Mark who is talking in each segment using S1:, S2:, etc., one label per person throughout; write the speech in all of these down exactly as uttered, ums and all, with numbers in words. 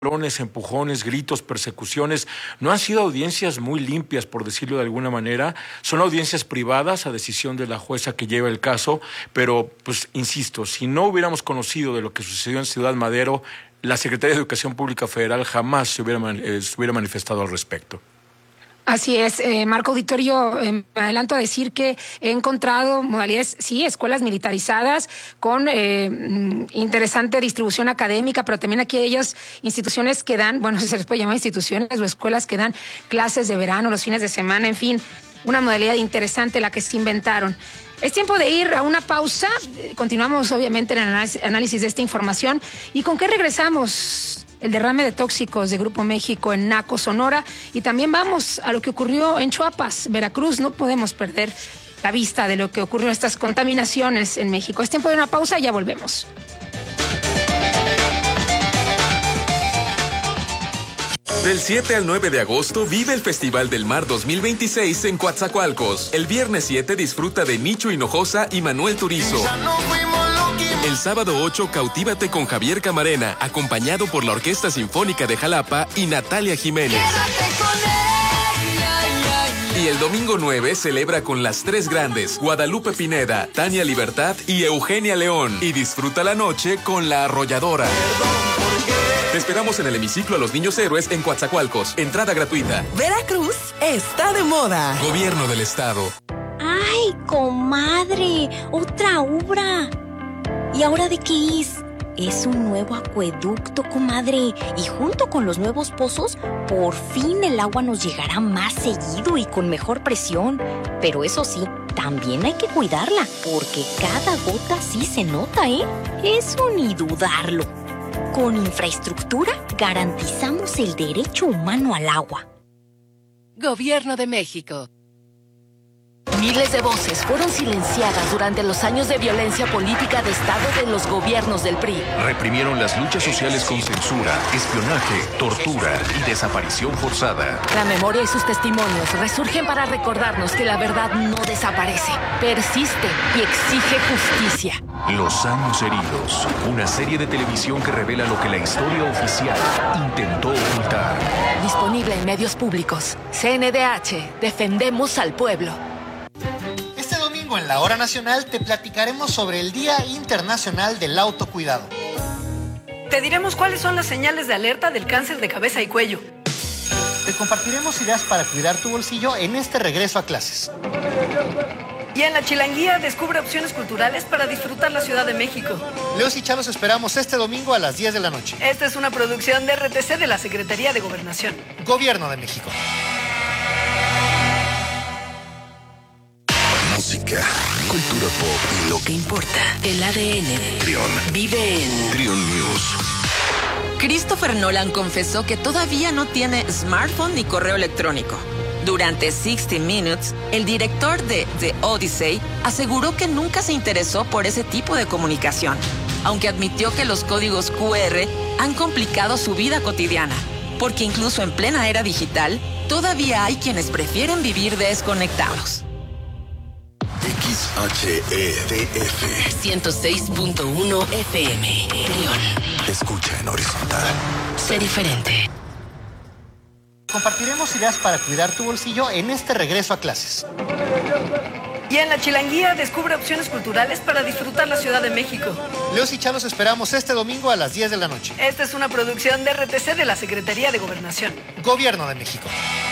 S1: Jalones, empujones, gritos, persecuciones, no han sido audiencias muy limpias, por decirlo de alguna manera. Son audiencias privadas a decisión de la jueza que lleva el caso, pero, pues, insisto, si no hubiéramos conocido de lo que sucedió en Ciudad Madero, la Secretaría de Educación Pública Federal jamás se hubiera, eh, se hubiera manifestado al respecto.
S2: Así es, eh, Marco Auditorio, eh, me adelanto a decir que he encontrado modalidades, sí, escuelas militarizadas con eh, interesante distribución académica, pero también aquí hay ellas instituciones que dan, bueno, se les puede llamar instituciones o escuelas que dan clases de verano, los fines de semana, en fin, una modalidad interesante la que se inventaron. Es tiempo de ir a una pausa, continuamos obviamente en el análisis de esta información. ¿Y con qué regresamos? El derrame de tóxicos de Grupo México en Naco, Sonora, y también vamos a lo que ocurrió en Chiapas, Veracruz. No podemos perder la vista de lo que ocurrió en estas contaminaciones en México. Es tiempo de una pausa y ya volvemos.
S3: Del siete al nueve de agosto vive el Festival del Mar dos mil veintiséis en Coatzacoalcos. El viernes siete disfruta de Nicho Hinojosa y Manuel Turizo. El sábado ocho, cautívate con Javier Camarena, acompañado por la Orquesta Sinfónica de Jalapa y Natalia Jiménez. Y el domingo nueve celebra con las tres grandes, Guadalupe Pineda, Tania Libertad y Eugenia León. Y disfruta la noche con La Arrolladora. Te esperamos en el hemiciclo a los Niños Héroes en Coatzacoalcos. Entrada gratuita.
S4: Veracruz está de moda.
S3: Gobierno del Estado.
S5: ¡Ay, comadre! ¡Otra obra! ¿Y ahora de qué es? Es un nuevo acueducto, comadre. Y junto con los nuevos pozos, por fin el agua nos llegará más seguido y con mejor presión. Pero eso sí, también hay que cuidarla, porque cada gota sí se nota, ¿eh? Eso ni dudarlo. Con infraestructura garantizamos el derecho humano al agua.
S4: Gobierno de México. Miles de voces fueron silenciadas durante los años de violencia política de Estado de los gobiernos del P R I.
S6: Reprimieron las luchas sociales con censura, espionaje, tortura y desaparición forzada.
S4: La memoria y sus testimonios resurgen para recordarnos que la verdad no desaparece, persiste y exige justicia.
S6: Los años heridos, una serie de televisión que revela lo que la historia oficial intentó ocultar.
S4: Disponible en medios públicos. C N D H, defendemos al pueblo.
S7: En la Hora Nacional te platicaremos sobre el Día Internacional del Autocuidado.
S8: Te diremos cuáles son las señales de alerta del cáncer de cabeza y cuello.
S7: Te compartiremos ideas para cuidar tu bolsillo en este regreso a clases.
S8: Y en la Chilanguía descubre opciones culturales para disfrutar la Ciudad de México.
S7: Leos y Chalos esperamos este domingo a las diez de la noche.
S8: Esta es una producción de R T C de la Secretaría de Gobernación.
S7: Gobierno de México.
S6: Música, cultura pop y lo que importa.
S4: El A D N de
S6: Trión
S4: vive en
S6: Trión News.
S9: Christopher Nolan confesó que todavía no tiene smartphone ni correo electrónico. Durante sixty minutes, el director de The Odyssey aseguró que nunca se interesó por ese tipo de comunicación, aunque admitió que los códigos Q R han complicado su vida cotidiana, porque incluso en plena era digital, todavía hay quienes prefieren vivir desconectados.
S6: X H E D F
S4: ciento seis punto uno F M. Trión.
S6: Escucha en horizontal.
S4: Sé diferente.
S7: Compartiremos ideas para cuidar tu bolsillo en este regreso a clases.
S8: Y en la Chilanguía descubre opciones culturales para disfrutar la Ciudad de México.
S7: Leos y Chalos esperamos este domingo a las diez de la noche.
S8: Esta es una producción de R T C de la Secretaría de Gobernación.
S7: Gobierno de México.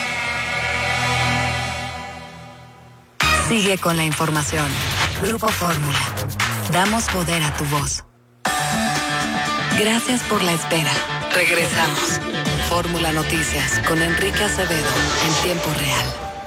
S4: Sigue con la información. Grupo Fórmula. Damos poder a tu voz. Gracias por la espera. Regresamos. Fórmula Noticias con Enrique Acevedo en tiempo real.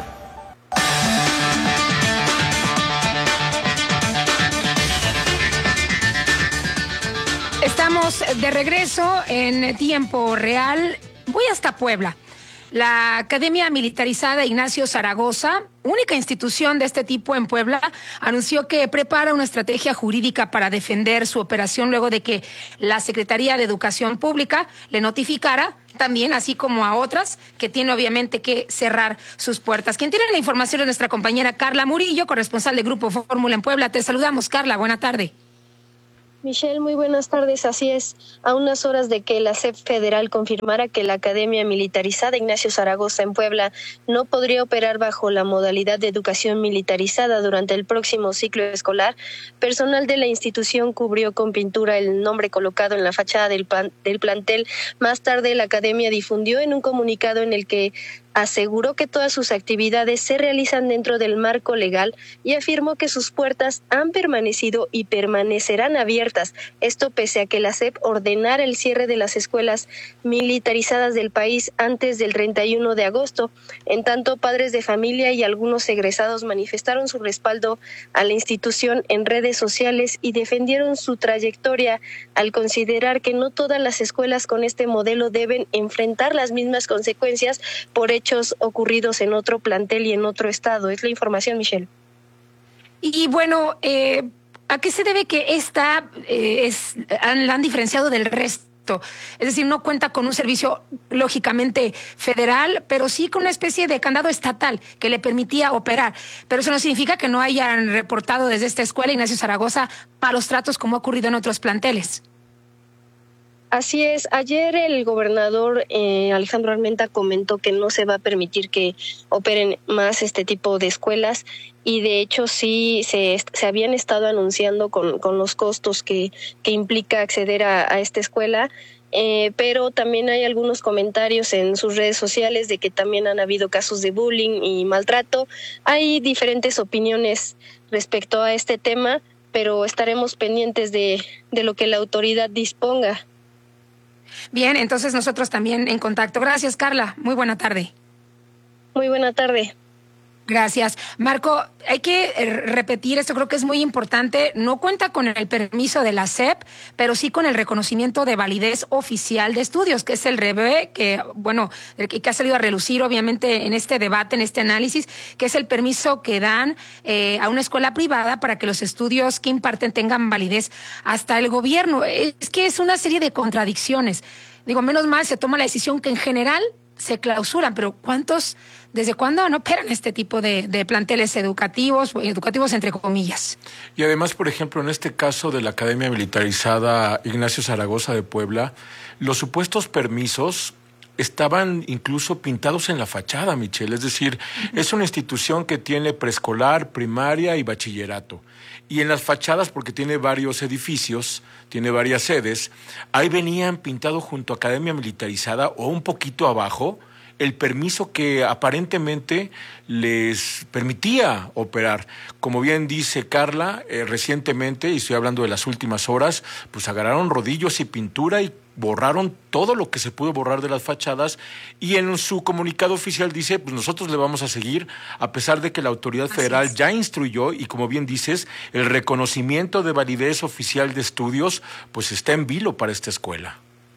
S2: Estamos de regreso en tiempo real. Voy hasta Puebla. La Academia Militarizada Ignacio Zaragoza, única institución de este tipo en Puebla, anunció que prepara una estrategia jurídica para defender su operación luego de que la Secretaría de Educación Pública le notificara también, así como a otras, que tiene obviamente que cerrar sus puertas. Quien tiene la información es nuestra compañera Carla Murillo, corresponsal de Grupo Fórmula en Puebla. Te saludamos, Carla. Buena tarde.
S10: Michelle, muy buenas tardes. Así es, a unas horas de que la S E P federal confirmara que la Academia Militarizada Ignacio Zaragoza en Puebla no podría operar bajo la modalidad de educación militarizada durante el próximo ciclo escolar, personal de la institución cubrió con pintura el nombre colocado en la fachada del, plan, del plantel. Más tarde, la Academia difundió en un comunicado en el que aseguró que todas sus actividades se realizan dentro del marco legal y afirmó que sus puertas han permanecido y permanecerán abiertas. Esto pese a que la S E P ordenara el cierre de las escuelas militarizadas del país antes del treinta y uno de agosto. En tanto, padres de familia y algunos egresados manifestaron su respaldo a la institución en redes sociales y defendieron su trayectoria al considerar que no todas las escuelas con este modelo deben enfrentar las mismas consecuencias por hechos ocurridos en otro plantel y en otro estado. Es la información, Michelle.
S2: Y bueno, eh, ¿a qué se debe que esta eh, es, han, la han diferenciado del resto? Es decir, no cuenta con un servicio lógicamente federal, pero sí con una especie de candado estatal que le permitía operar. Pero eso no significa que no hayan reportado desde esta escuela Ignacio Zaragoza malos tratos como ha ocurrido en otros planteles.
S10: Así es, ayer el gobernador eh, Alejandro Armenta comentó que no se va a permitir que operen más este tipo de escuelas y de hecho sí se, se habían estado anunciando con, con los costos que, que implica acceder a, a esta escuela, eh, pero también hay algunos comentarios en sus redes sociales de que también han habido casos de bullying y maltrato. Hay diferentes opiniones respecto a este tema, pero estaremos pendientes de, de lo que la autoridad disponga.
S2: Bien, entonces nosotros también en contacto. Gracias, Carla. Muy buena tarde.
S10: Muy buena tarde.
S2: Gracias. Marco, hay que repetir, esto creo que es muy importante, no cuenta con el permiso de la S E P, pero sí con el reconocimiento de validez oficial de estudios, que es el R E B E, que, bueno, que ha salido a relucir obviamente en este debate, en este análisis, que es el permiso que dan eh, a una escuela privada para que los estudios que imparten tengan validez hasta el gobierno. Es que es una serie de contradicciones. Digo, menos mal se toma la decisión que en general se clausuran, pero ¿cuántos, desde cuándo no operan este tipo de, de planteles educativos, educativos entre comillas?
S1: Y además, por ejemplo, en este caso de la Academia Militarizada Ignacio Zaragoza de Puebla, los supuestos permisos estaban incluso pintados en la fachada, Michelle. Es decir, uh-huh. es una institución que tiene preescolar, primaria y bachillerato. Y en las fachadas, porque tiene varios edificios, tiene varias sedes, ahí venían pintado junto a Academia Militarizada o un poquito abajo el permiso que aparentemente les permitía operar. Como bien dice Carla, eh, recientemente, y estoy hablando de las últimas horas, pues agarraron rodillos y pintura y borraron todo lo que se pudo borrar de las fachadas, y en su comunicado oficial dice, pues nosotros le vamos a seguir, a pesar de que la autoridad federal ya instruyó, y como bien dices, el reconocimiento de validez oficial de estudios, pues está en vilo para esta escuela.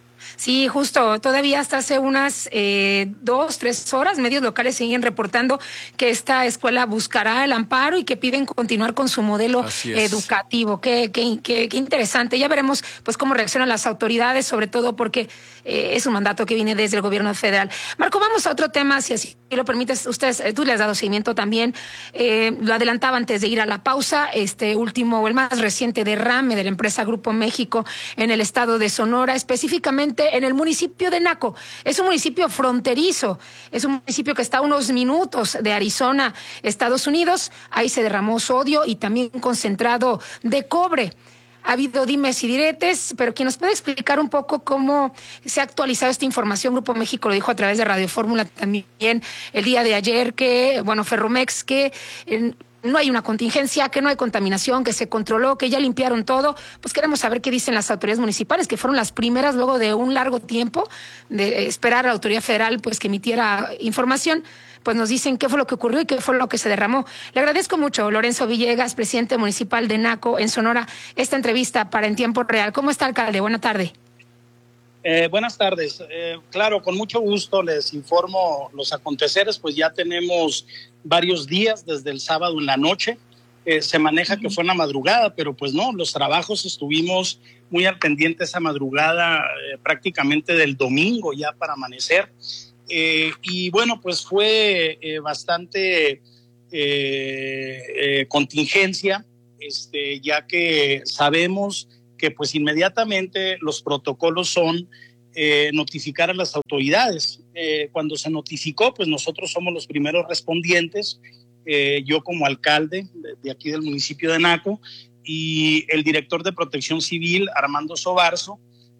S2: Sí, justo, todavía hasta hace unas eh, dos, tres horas, medios locales siguen reportando que esta escuela buscará el amparo y que piden continuar con su modelo educativo. Qué, qué, qué, qué interesante. Ya veremos pues cómo reaccionan las autoridades, sobre todo porque eh, es un mandato que viene desde el gobierno federal. Marco, vamos a otro tema, si así lo permites. Ustedes, eh, tú le has dado seguimiento también. Eh, lo adelantaba antes de ir a la pausa, este último o el más reciente derrame de la empresa Grupo México en el estado de Sonora, específicamente en el municipio de Naco. Es un municipio fronterizo, es un municipio que está a unos minutos de Arizona, Estados Unidos. Ahí se derramó sodio y también concentrado de cobre. Ha habido dimes y diretes, pero quien nos puede explicar un poco cómo se ha actualizado esta información. Grupo México lo dijo a través de Radio Fórmula también el día de ayer, que, bueno, Ferromex, que eh, no hay una contingencia, que no hay contaminación, que se controló, que ya limpiaron todo. Pues queremos saber qué dicen las autoridades municipales, que fueron las primeras luego de un largo tiempo de esperar a la autoridad federal pues que emitiera información. Pues nos dicen qué fue lo que ocurrió y qué fue lo que se derramó. Le agradezco mucho, Lorenzo Villegas, presidente municipal de Naco en Sonora, esta entrevista para En Tiempo Real. ¿Cómo está, alcalde? Buena tarde.
S11: Eh, buenas tardes. Eh, claro, con mucho gusto les informo los aconteceres, pues ya tenemos varios días desde el sábado en la noche. Eh, se maneja que fue en la madrugada, pero pues no, los trabajos estuvimos muy al pendiente esa madrugada, eh, prácticamente del domingo ya para amanecer. Eh, y bueno, pues fue eh, bastante eh, eh, contingencia, este, ya que sabemos que que pues inmediatamente los protocolos son eh, notificar a las autoridades. Eh, cuando se notificó, pues nosotros somos los primeros respondientes, eh, yo como alcalde de, de aquí del municipio de Naco y el director de Protección Civil, Armando Sobarzo,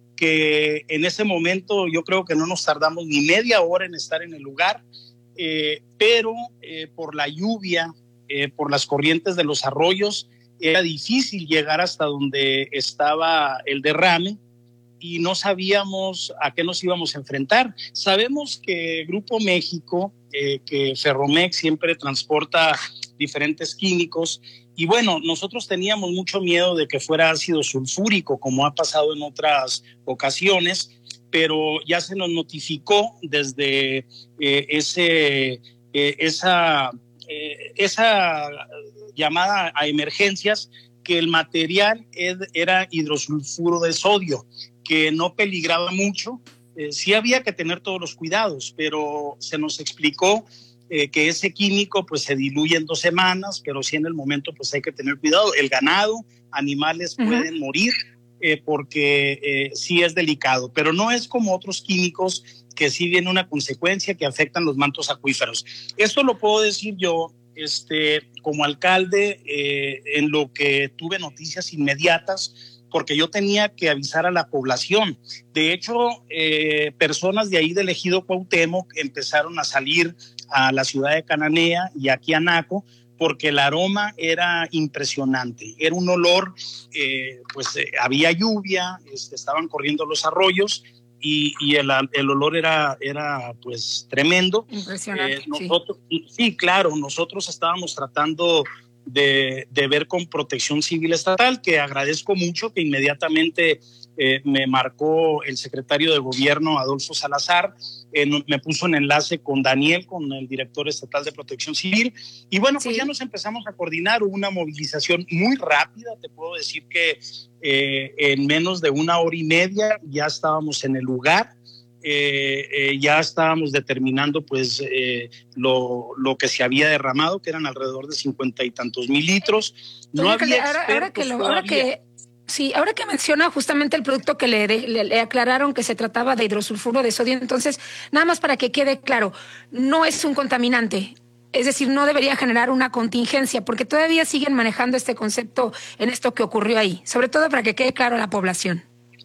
S11: que en ese momento yo creo que no nos tardamos ni media hora en estar en el lugar, eh, pero eh, por la lluvia, eh, por las corrientes de los arroyos, era difícil llegar hasta donde estaba el derrame y no sabíamos a qué nos íbamos a enfrentar. Sabemos que Grupo México, eh, que Ferromex siempre transporta diferentes químicos y bueno, nosotros teníamos mucho miedo de que fuera ácido sulfúrico, como ha pasado en otras ocasiones, pero ya se nos notificó desde eh, ese, eh, esa, eh, esa llamada a emergencias que el material era hidrosulfuro de sodio, que no peligraba mucho. Eh, sí había que tener todos los cuidados, pero se nos explicó eh, que ese químico pues se diluye en dos semanas, pero sí en el momento pues hay que tener cuidado. El ganado, animales uh-huh. pueden morir eh, porque eh, sí es delicado, pero no es como otros químicos que sí viene una consecuencia que afectan los mantos acuíferos. Esto lo puedo decir yo este, como alcalde eh, en lo que tuve noticias inmediatas, porque yo tenía que avisar a la población. De hecho, eh, personas de ahí del ejido Cuauhtémoc empezaron a salir a la ciudad de Cananea y aquí a Naco, porque el aroma era impresionante. Era un olor, eh, pues eh, había lluvia, este, estaban corriendo los arroyos y, y el, el olor era, era pues tremendo.
S2: Impresionante.
S11: Eh, nosotros, sí. sí, claro, nosotros estábamos tratando De, de ver con Protección Civil Estatal, que agradezco mucho que inmediatamente eh, me marcó el secretario de Gobierno, Adolfo Salazar, eh, no, me puso en enlace con Daniel, con el director estatal de Protección Civil, y bueno, pues sí. ya nos empezamos a coordinar, hubo una movilización muy rápida, te puedo decir que eh, en menos de una hora y media ya estábamos en el lugar. Eh, eh, ya estábamos determinando pues eh, lo, lo que se había derramado, que eran alrededor de cincuenta y tantos mil litros. No había
S2: ahora, ahora que lo, ahora que sí, ahora que menciona justamente el producto que le, le, le aclararon que se trataba de hidrosulfuro de sodio, entonces nada más para que quede claro, no es un contaminante. Es decir, no debería generar una contingencia, porque todavía siguen manejando este concepto en esto que ocurrió ahí, sobre todo para que quede claro a la población.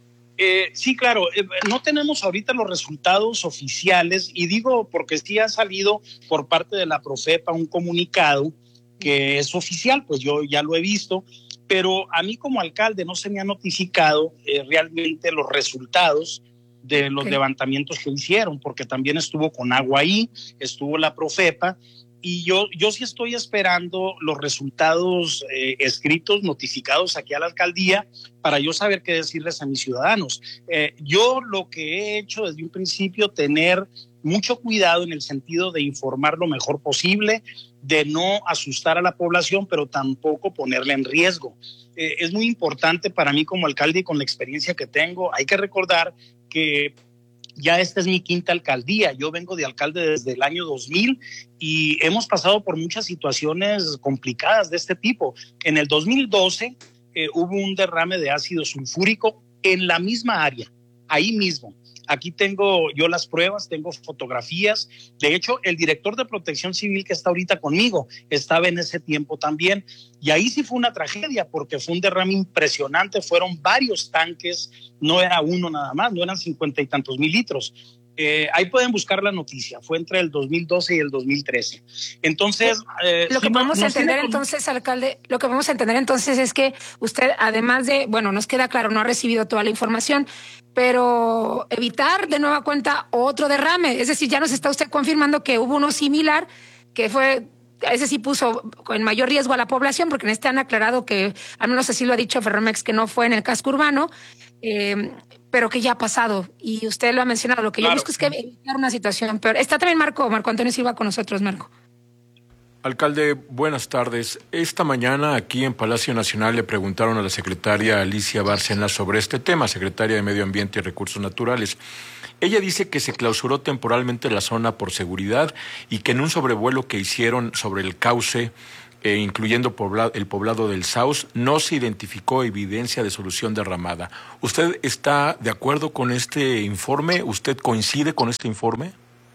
S11: Eh, sí, claro, eh, no tenemos ahorita los resultados oficiales y digo porque sí ha salido por parte de la Profepa un comunicado que es oficial, pues yo ya lo he visto, pero a mí como alcalde no se me ha notificado eh, realmente los resultados de los okay. levantamientos que hicieron, porque también estuvo con agua ahí, estuvo la Profepa, y yo, yo sí estoy esperando los resultados eh, escritos, notificados aquí a la alcaldía, para yo saber qué decirles a mis ciudadanos. Eh, yo lo que he hecho desde un principio, tener mucho cuidado en el sentido de informar lo mejor posible, de no asustar a la población, pero tampoco ponerla en riesgo. Eh, es muy importante para mí como alcalde y con la experiencia que tengo. Hay que recordar que ya esta es mi quinta alcaldía, yo vengo de alcalde desde el año dos mil y hemos pasado por muchas situaciones complicadas de este tipo. En el dos mil doce eh, hubo un derrame de ácido sulfúrico en la misma área, ahí mismo. Aquí tengo yo las pruebas, tengo fotografías. De hecho, el director de Protección Civil que está ahorita conmigo estaba en ese tiempo también. Y ahí sí fue una tragedia porque fue un derrame impresionante. Fueron varios tanques, no era uno nada más, no eran cincuenta y tantos mil litros. Eh, ahí pueden buscar la noticia. Fue entre el dos mil doce y el dos mil trece. Entonces, eh,
S2: lo que
S11: sí,
S2: podemos
S11: no,
S2: entender
S11: no
S2: entonces, alcalde, lo que vamos a entender entonces es que usted, además de, bueno, nos queda claro, no ha recibido toda la información, pero evitar de nueva cuenta otro derrame. Es decir, ya nos está usted confirmando que hubo uno similar, que fue, ese sí puso en mayor riesgo a la población, porque en este han aclarado que, al menos así lo ha dicho Ferromex, que no fue en el casco urbano, eh, pero que ya ha pasado. Y usted lo ha mencionado. Lo que claro. yo busco es que evitar una situación peor. Está también Marco, Marco Antonio Silva con nosotros, Marco.
S1: Alcalde, buenas tardes. Esta mañana aquí en Palacio Nacional le preguntaron a la secretaria Alicia Bárcena sobre este tema, secretaria de Medio Ambiente y Recursos Naturales. Ella dice que se clausuró temporalmente la zona por seguridad y que en un sobrevuelo que hicieron sobre el cauce eh, incluyendo pobla- el poblado del Saus, no se identificó evidencia de solución derramada. ¿Usted está de acuerdo con este informe? ¿Usted coincide con este informe?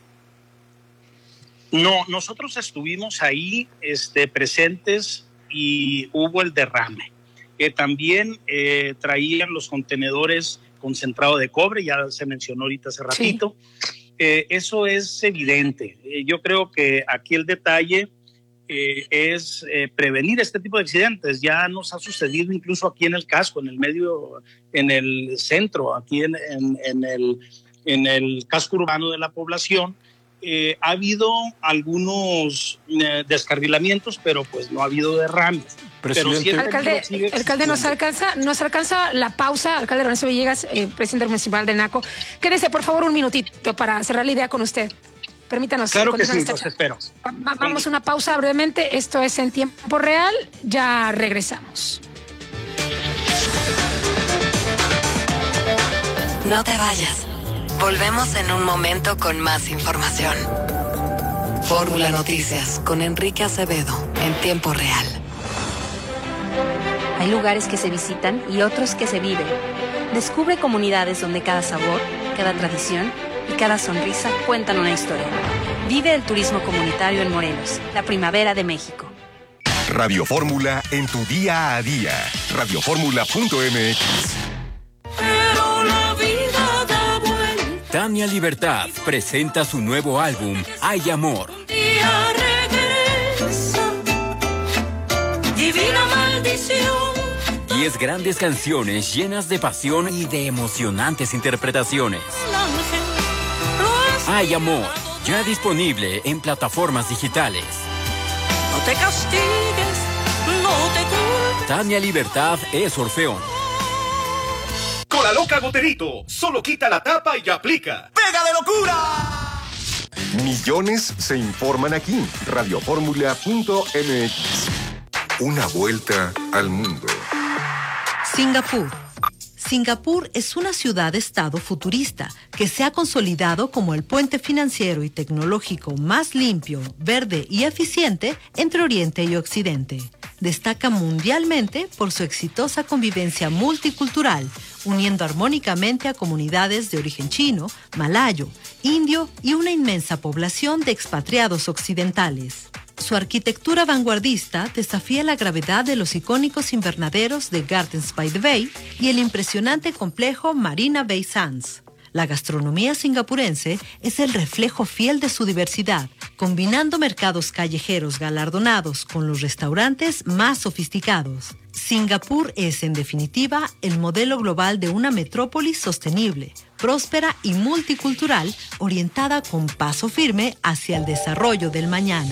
S11: No, nosotros estuvimos ahí este, presentes y hubo el derrame. Eh, también eh, traían los contenedores concentrado de cobre, ya se mencionó ahorita hace ratito. Sí. Eh, eso es evidente. Eh, yo creo que aquí el detalle eh, es eh, prevenir este tipo de accidentes. Ya nos ha sucedido incluso aquí en el casco, en el medio, en el centro, aquí en, en, en, el, en el casco urbano de la población. Eh, ha habido algunos eh, descarrilamientos, pero pues no ha habido derrames. Pero sí,
S2: alcalde, alcalde nos alcanza, nos alcanza la pausa, alcalde Lorenzo Villegas, eh, presidente municipal de Naco. Quédese, por favor, un minutito para cerrar la idea con usted. Permítanos.
S11: Claro que sí, los espero.
S2: Va, vamos a una pausa brevemente. Esto es En Tiempo Real. Ya regresamos.
S4: No te vayas. Volvemos en un momento con más información. Fórmula Noticias con Enrique Acevedo en tiempo real.
S12: Hay lugares que se visitan y otros que se viven. Descubre comunidades donde cada sabor, cada tradición y cada sonrisa cuentan una historia. Vive el turismo comunitario en Morelos, la primavera de México.
S13: Radio Fórmula en tu día a día. radio fórmula punto m x.
S14: Tania Libertad presenta su nuevo álbum, Hay Amor.
S15: Divina maldición.
S14: Diez grandes canciones llenas de pasión y de emocionantes interpretaciones. Hay Amor, ya disponible en plataformas digitales.
S15: No te castigues, no te culpes.
S14: Tania Libertad es Orfeón.
S16: Con la loca Goterito, solo quita la tapa y aplica. ¡Pega de locura!
S13: Millones se informan aquí. radio fórmula punto m x. Una vuelta al mundo.
S17: Singapur. Singapur es una ciudad-estado futurista que se ha consolidado como el puente financiero y tecnológico más limpio, verde y eficiente entre Oriente y Occidente. Destaca mundialmente por su exitosa convivencia multicultural, uniendo armónicamente a comunidades de origen chino, malayo, indio y una inmensa población de expatriados occidentales. Su arquitectura vanguardista desafía la gravedad de los icónicos invernaderos de Gardens by the Bay y el impresionante complejo Marina Bay Sands. La gastronomía singapurense es el reflejo fiel de su diversidad, combinando mercados callejeros galardonados con los restaurantes más sofisticados. Singapur es, en definitiva, el modelo global de una metrópolis sostenible, próspera y multicultural, orientada con paso firme hacia el desarrollo del mañana.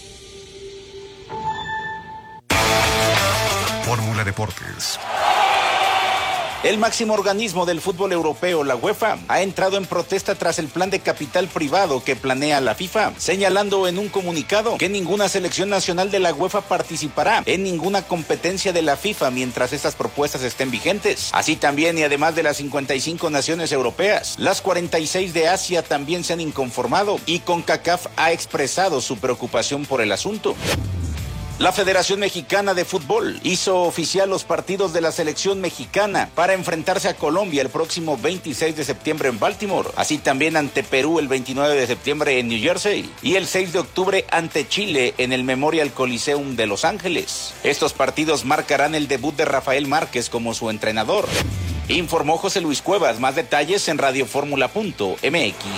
S13: Fórmula Deportes.
S18: El máximo organismo del fútbol europeo, la UEFA, ha entrado en protesta tras el plan de capital privado que planea la FIFA, señalando en un comunicado que ninguna selección nacional de la UEFA participará en ninguna competencia de la FIFA mientras estas propuestas estén vigentes. Así también, y además de las cincuenta y cinco naciones europeas, las cuarenta y seis de Asia también se han inconformado y CONCACAF ha expresado su preocupación por el asunto. La Federación Mexicana de Fútbol hizo oficial los partidos de la selección mexicana para enfrentarse a Colombia el próximo veintiséis de septiembre en Baltimore, así también ante Perú el veintinueve de septiembre en New Jersey y el seis de octubre ante Chile en el Memorial Coliseum de Los Ángeles. Estos partidos marcarán el debut de Rafael Márquez como su entrenador. Informó José Luis Cuevas. Más detalles en radio fórmula punto m x.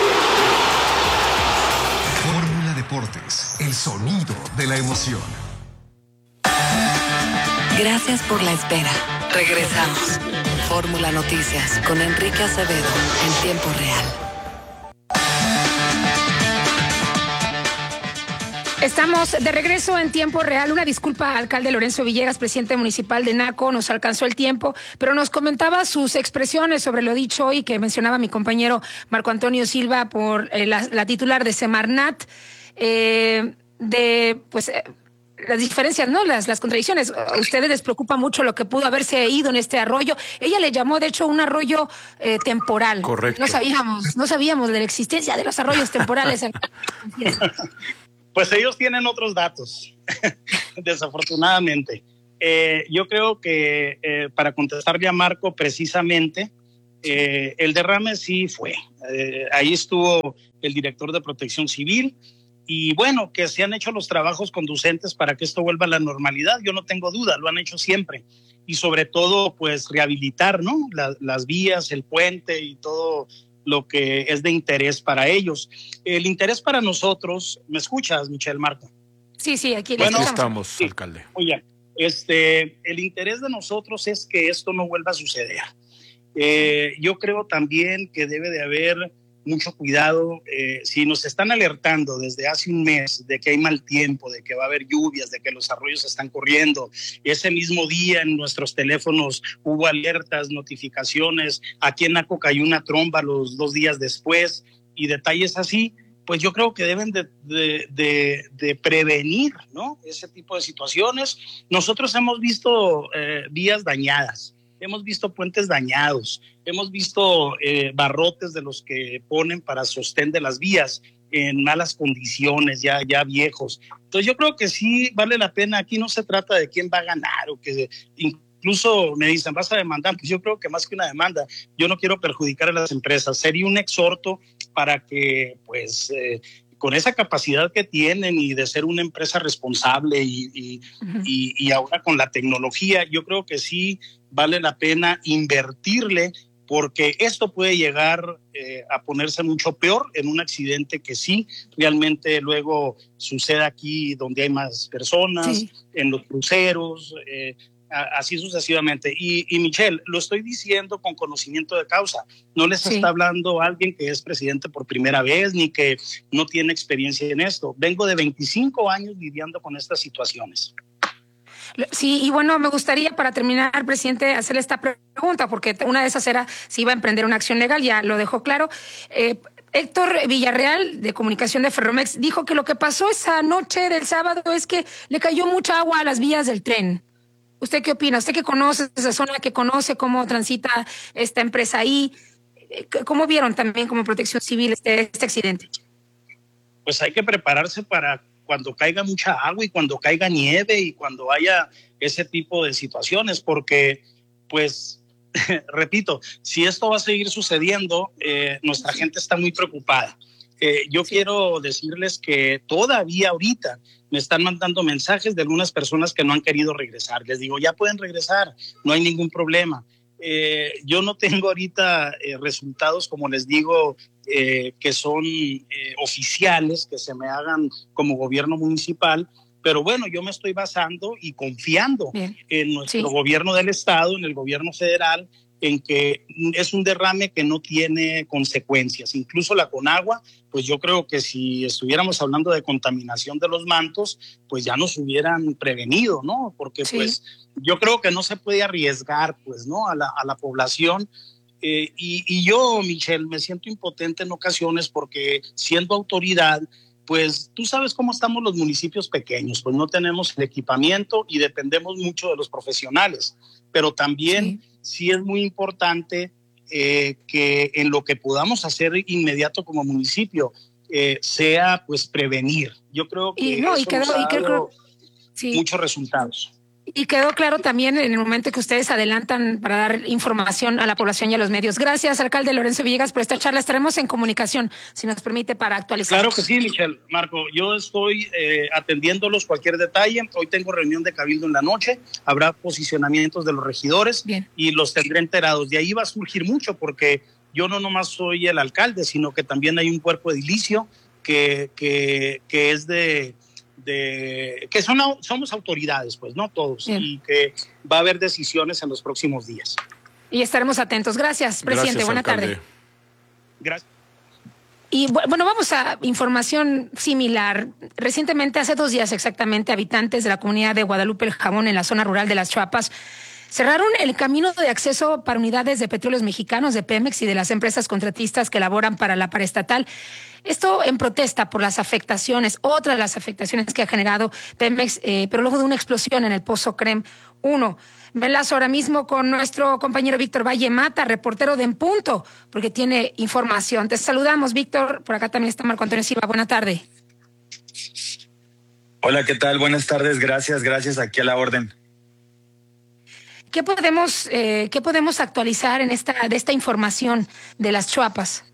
S13: Deportes, el sonido de la emoción.
S4: Gracias por la espera. Regresamos. Fórmula Noticias con Enrique Acevedo en tiempo real.
S2: Estamos de regreso en tiempo real. Una disculpa, alcalde Lorenzo Villegas, presidente municipal de Naco, nos alcanzó el tiempo, pero nos comentaba sus expresiones sobre lo dicho hoy que mencionaba mi compañero Marco Antonio Silva por eh, la, la titular de Semarnat, eh, de pues eh, las diferencias, ¿no? Las, las contradicciones. A ustedes les preocupa mucho lo que pudo haberse ido en este arroyo. Ella le llamó, de hecho, un arroyo eh, temporal.
S1: Correcto.
S2: No sabíamos, no sabíamos de la existencia de los arroyos temporales.
S11: Pues ellos tienen otros datos. desafortunadamente. Eh, yo creo que eh, para contestarle a Marco precisamente, eh, el derrame sí fue. Eh, ahí estuvo el director de Protección Civil y bueno, que se han hecho los trabajos conducentes para que esto vuelva a la normalidad. Yo no tengo duda, lo han hecho siempre. Y sobre todo, pues rehabilitar, ¿no? La, las vías, el puente y todo lo que es de interés para ellos. El interés para nosotros, ¿me escuchas, Michelle, Marco?
S2: Sí, sí, aquí,
S11: bueno,
S1: aquí estamos, sí, alcalde.
S11: Oye, este, el interés de nosotros es que esto no vuelva a suceder. Eh, yo creo también que debe de haber mucho cuidado. Eh, si nos están alertando desde hace un mes de que hay mal tiempo, de que va a haber lluvias, de que los arroyos están corriendo, ese mismo día en nuestros teléfonos hubo alertas, notificaciones, aquí en Naco cayó una tromba los dos días después y detalles así, pues yo creo que deben de, de, de, de prevenir, ¿no? Ese tipo de situaciones. Nosotros hemos visto eh, vías dañadas, hemos visto puentes dañados, hemos visto eh, barrotes de los que ponen para sostén de las vías en malas condiciones, ya, ya viejos. Entonces yo creo que sí vale la pena. Aquí no se trata de quién va a ganar o que incluso me dicen, vas a demandar. Pues yo creo que más que una demanda, yo no quiero perjudicar a las empresas. Sería un exhorto para que, pues, eh, con esa capacidad que tienen y de ser una empresa responsable y, y, uh-huh. y, y ahora con la tecnología, yo creo que sí vale la pena invertirle, porque esto puede llegar eh, a ponerse mucho peor en un accidente que sí realmente luego sucede aquí donde hay más personas, sí. en los cruceros, eh, así sucesivamente. Y, y Michelle, lo estoy diciendo con conocimiento de causa. No les sí. está hablando alguien que es presidente por primera vez ni que no tiene experiencia en esto. Vengo de veinticinco años lidiando con estas situaciones.
S2: Sí, y bueno, me gustaría para terminar, presidente, hacerle esta pregunta, porque una de esas era si iba a emprender una acción legal, ya lo dejó claro. Eh, Héctor Villarreal, de Comunicación de Ferromex, dijo que lo que pasó esa noche del sábado es que le cayó mucha agua a las vías del tren. ¿Usted qué opina? Usted que conoce esa zona, que conoce cómo transita esta empresa ahí, ¿cómo vieron también como Protección Civil este, este accidente?
S11: Pues hay que prepararse para cuando caiga mucha agua y cuando caiga nieve y cuando haya ese tipo de situaciones, porque, pues, repito, si esto va a seguir sucediendo, eh, nuestra gente está muy preocupada. Eh, yo sí. quiero decirles que todavía ahorita me están mandando mensajes de algunas personas que no han querido regresar. Les digo, ya pueden regresar, no hay ningún problema. Eh, yo no tengo ahorita eh, resultados, como les digo, eh, que son eh, oficiales, que se me hagan como gobierno municipal, pero bueno, yo me estoy basando y confiando Bien. en nuestro sí. gobierno del estado, en el gobierno federal, en que es un derrame que no tiene consecuencias. Incluso la Conagua, pues yo creo que si estuviéramos hablando de contaminación de los mantos, pues ya nos hubieran prevenido, ¿no? Porque sí. pues yo creo que no se puede arriesgar, pues, ¿no? A la, a la población. Eh, y, y yo, Michelle, me siento impotente en ocasiones porque siendo autoridad, pues tú sabes cómo estamos los municipios pequeños, pues no tenemos el equipamiento y dependemos mucho de los profesionales, pero también sí, sí es muy importante eh, que en lo que podamos hacer inmediato como municipio eh, sea pues prevenir. Yo creo que
S2: y, no,
S11: eso
S2: y quedó,
S11: nos ha
S2: y
S11: dado
S2: creo, sí.
S11: muchos resultados.
S2: Y quedó claro también en el momento que ustedes adelantan para dar información a la población y a los medios. Gracias, alcalde Lorenzo Villegas, por esta charla. Estaremos en comunicación, si nos permite, para actualizar.
S11: Claro que sí, Michelle. Marco, yo estoy eh, atendiéndolos cualquier detalle. Hoy tengo reunión de cabildo en la noche. Habrá posicionamientos de los regidores Bien. y los tendré enterados. De ahí va a surgir mucho, porque yo no nomás soy el alcalde, sino que también hay un cuerpo edilicio que, que, que es de... de que son, somos autoridades, pues, no todos, Bien. y que va a haber decisiones en los próximos días.
S2: Y estaremos atentos. Gracias, presidente.
S1: Gracias,
S2: Buena
S1: alcalde.
S2: tarde.
S11: Gracias.
S2: Y bueno, vamos a información similar. Recientemente, hace dos días exactamente, habitantes de la comunidad de Guadalupe el Jabón, en la zona rural de Las Chuapas, cerraron el camino de acceso para unidades de petróleos mexicanos, de Pemex y de las empresas contratistas que elaboran para la paraestatal. Esto en protesta por las afectaciones, otras de las afectaciones que ha generado Pemex, eh, pero luego de una explosión en el Pozo Crem uno. Me enlazo ahora mismo con nuestro compañero Víctor Valle Mata, reportero de En Punto, porque tiene información. Te saludamos, Víctor. Por acá también está Marco Antonio Silva. Buena tarde.
S19: Hola, ¿qué tal? Buenas tardes, gracias, gracias, aquí a la orden.
S2: ¿Qué podemos, eh, qué podemos actualizar en esta, de esta información de las Chuapas?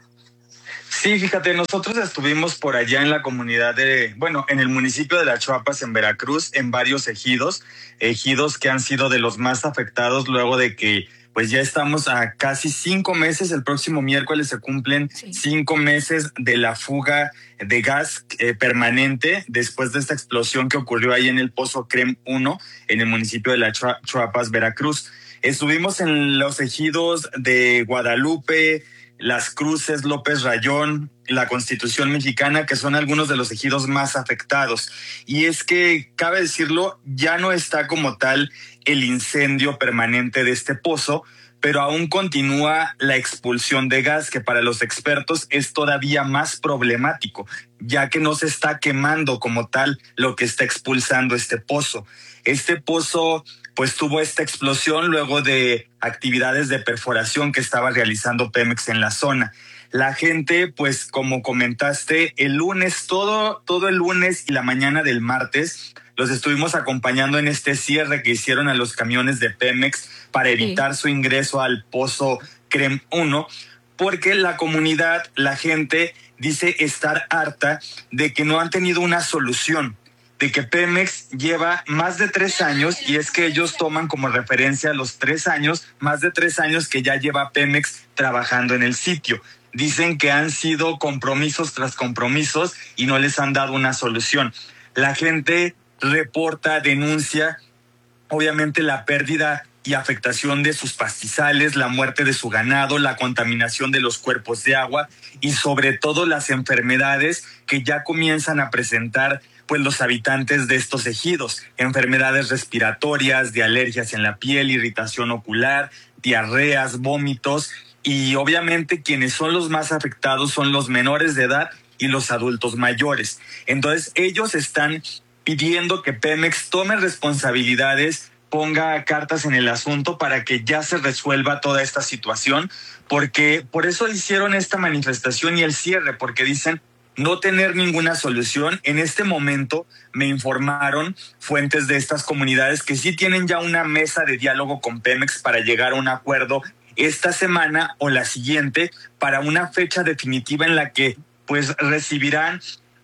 S19: Sí, fíjate, nosotros estuvimos por allá en la comunidad de, bueno, en el municipio de Las Chuapas, en Veracruz, en varios ejidos, ejidos que han sido de los más afectados luego de que pues ya estamos a casi cinco meses, el próximo miércoles se cumplen sí. cinco meses de la fuga de gas eh, permanente después de esta explosión que ocurrió ahí en el Pozo Crem uno, en el municipio de Las Chuapas, Veracruz. Estuvimos en los ejidos de Guadalupe, Las Cruces, López Rayón, la Constitución Mexicana, que son algunos de los ejidos más afectados. Y es que, cabe decirlo, ya no está como tal el incendio permanente de este pozo, pero aún continúa la expulsión de gas, que para los expertos es todavía más problemático, ya que no se está quemando como tal lo que está expulsando este pozo. Este pozo pues tuvo esta explosión luego de actividades de perforación que estaba realizando Pemex en la zona. La gente, pues como comentaste, el lunes, todo, todo el lunes y la mañana del martes, los estuvimos acompañando en este cierre que hicieron a los camiones de Pemex para evitar sí. su ingreso al Pozo Crem uno, porque la comunidad, la gente, dice estar harta de que no han tenido una solución, de que Pemex lleva más de tres años, y es que ellos toman como referencia los tres años, más de tres años que ya lleva Pemex trabajando en el sitio. Dicen que han sido compromisos tras compromisos y no les han dado una solución. La gente reporta, denuncia, obviamente la pérdida y afectación de sus pastizales, la muerte de su ganado, la contaminación de los cuerpos de agua y sobre todo las enfermedades que ya comienzan a presentar pues los habitantes de estos ejidos, enfermedades respiratorias, de alergias en la piel, irritación ocular, diarreas, vómitos, y obviamente quienes son los más afectados son los menores de edad y los adultos mayores. Entonces ellos están pidiendo que Pemex tome responsabilidades, ponga cartas en el asunto para que ya se resuelva toda esta situación, porque por eso hicieron esta manifestación y el cierre, porque dicen no tener ninguna solución. En este momento me informaron fuentes de estas comunidades que sí tienen ya una mesa de diálogo con Pemex para llegar a un acuerdo esta semana o la siguiente para una fecha definitiva en la que pues recibirán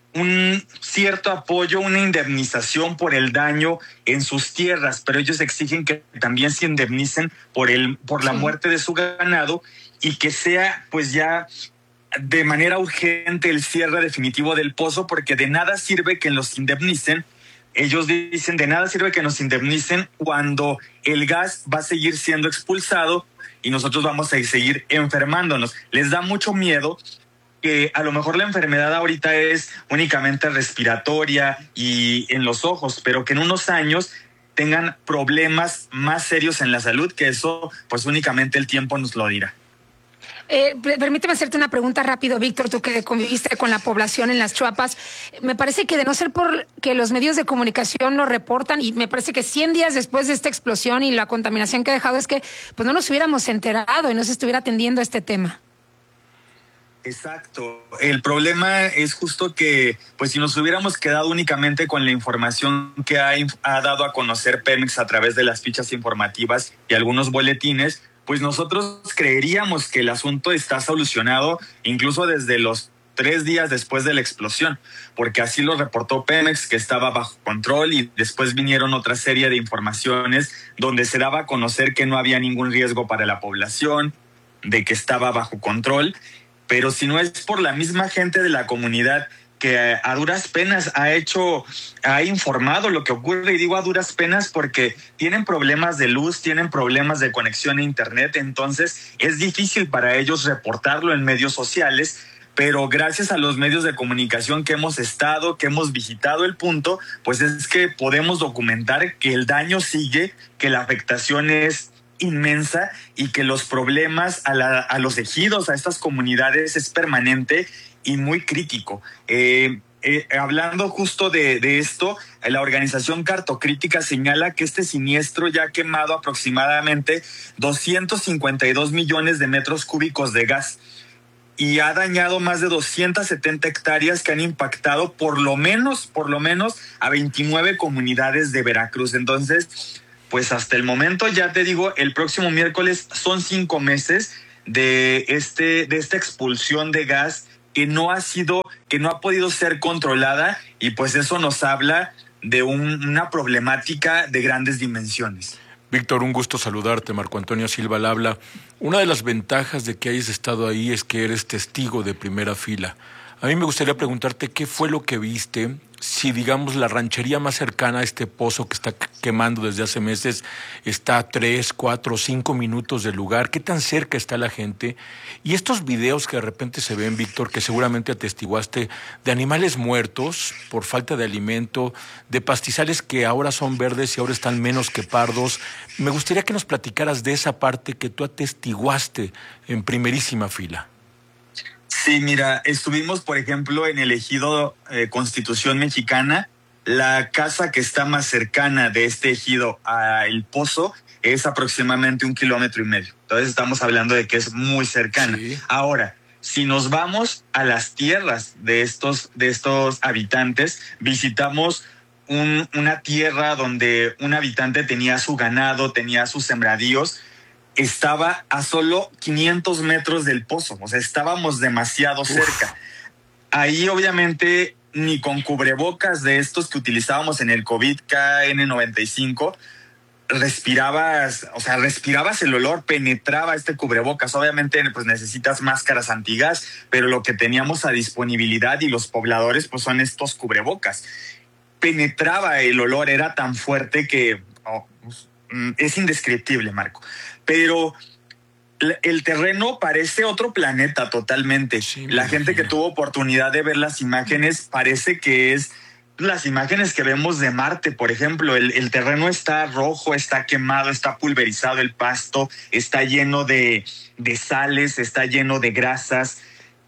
S19: un cierto apoyo, una indemnización por el daño en sus tierras, pero ellos exigen que también se indemnicen por el por la sí. muerte de su ganado y que sea pues ya de manera urgente el cierre definitivo del pozo, porque de nada sirve que los indemnicen. Ellos dicen de nada sirve que nos indemnicen cuando el gas va a seguir siendo expulsado y nosotros vamos a seguir enfermándonos. Les da mucho miedo que a lo mejor la enfermedad ahorita es únicamente respiratoria y en los ojos, pero que en unos años tengan problemas más serios en la salud, que eso pues únicamente el tiempo nos lo dirá.
S2: Eh, permíteme hacerte una pregunta rápido, Víctor, tú que conviviste con la población en Las Chuapas. Me parece que de no ser por que los medios de comunicación lo reportan, y me parece que cien días después de esta explosión y la contaminación que ha dejado, es que pues no nos hubiéramos enterado y no se estuviera atendiendo este tema.
S19: Exacto. El problema es justo que, pues si nos hubiéramos quedado únicamente con la información que ha, ha dado a conocer Pemex a través de las fichas informativas y algunos boletines, pues nosotros creeríamos que el asunto está solucionado incluso desde los tres días después de la explosión, porque así lo reportó Pemex, que estaba bajo control, y después vinieron otra serie de informaciones donde se daba a conocer que no había ningún riesgo para la población, de que estaba bajo control. Pero si no es por la misma gente de la comunidad que a duras penas ha hecho, ha informado lo que ocurre, y digo a duras penas porque tienen problemas de luz, tienen problemas de conexión a internet, entonces es difícil para ellos reportarlo en medios sociales, pero gracias a los medios de comunicación que hemos estado, que hemos visitado el punto, pues es que podemos documentar que el daño sigue, que la afectación es inmensa y que los problemas a, la, a los ejidos, a estas comunidades, es permanente y muy crítico. Eh, eh, hablando justo de, de esto, la organización Cartocrítica señala que este siniestro ya ha quemado aproximadamente doscientos cincuenta y dos millones de metros cúbicos de gas. y ha dañado más de doscientas setenta hectáreas que han impactado por lo menos, por lo menos a veintinueve comunidades de Veracruz. Entonces, pues hasta el momento, ya te digo, el próximo miércoles son cinco meses de este, de esta expulsión de gas que no ha sido, que no ha podido ser controlada, y pues eso nos habla de un, una problemática de grandes dimensiones.
S1: Víctor, un gusto saludarte. Marco Antonio Silva al habla. Una de las ventajas de que hayas estado ahí es que eres testigo de primera fila. A mí me gustaría preguntarte qué fue lo que viste, si digamos la ranchería más cercana a este pozo que está quemando desde hace meses está a tres, cuatro, cinco minutos del lugar, qué tan cerca está la gente, y estos videos que de repente se ven, Víctor, que seguramente atestiguaste, de animales muertos por falta de alimento, de pastizales que ahora son verdes y ahora están menos que pardos. Me gustaría que nos platicaras de esa parte que tú atestiguaste en primerísima fila.
S19: Sí, mira, estuvimos, por ejemplo, en el ejido eh, Constitución Mexicana. La casa que está más cercana de este ejido a El Pozo es aproximadamente un kilómetro y medio. Entonces estamos hablando de que es muy cercana. Sí. Ahora, si nos vamos a las tierras de estos, de estos habitantes, visitamos un, una tierra donde un habitante tenía su ganado, tenía sus sembradíos. Estaba a solo quinientos metros del pozo, o sea, estábamos demasiado Uf. cerca. Ahí obviamente ni con cubrebocas de estos que utilizábamos en el COVID K N noventa y cinco, respirabas, o sea, respirabas el olor, penetraba este cubrebocas. Obviamente pues necesitas máscaras antigas, pero lo que teníamos a disponibilidad y los pobladores pues son estos cubrebocas. Penetraba el olor, era tan fuerte que oh, es indescriptible, Marco. Pero el terreno parece otro planeta totalmente. Sí, la gente imagino. Que tuvo oportunidad de ver las imágenes parece que es las imágenes que vemos de Marte, por ejemplo. El, el terreno está rojo, está quemado, está pulverizado el pasto, está lleno de, de sales, está lleno de grasas.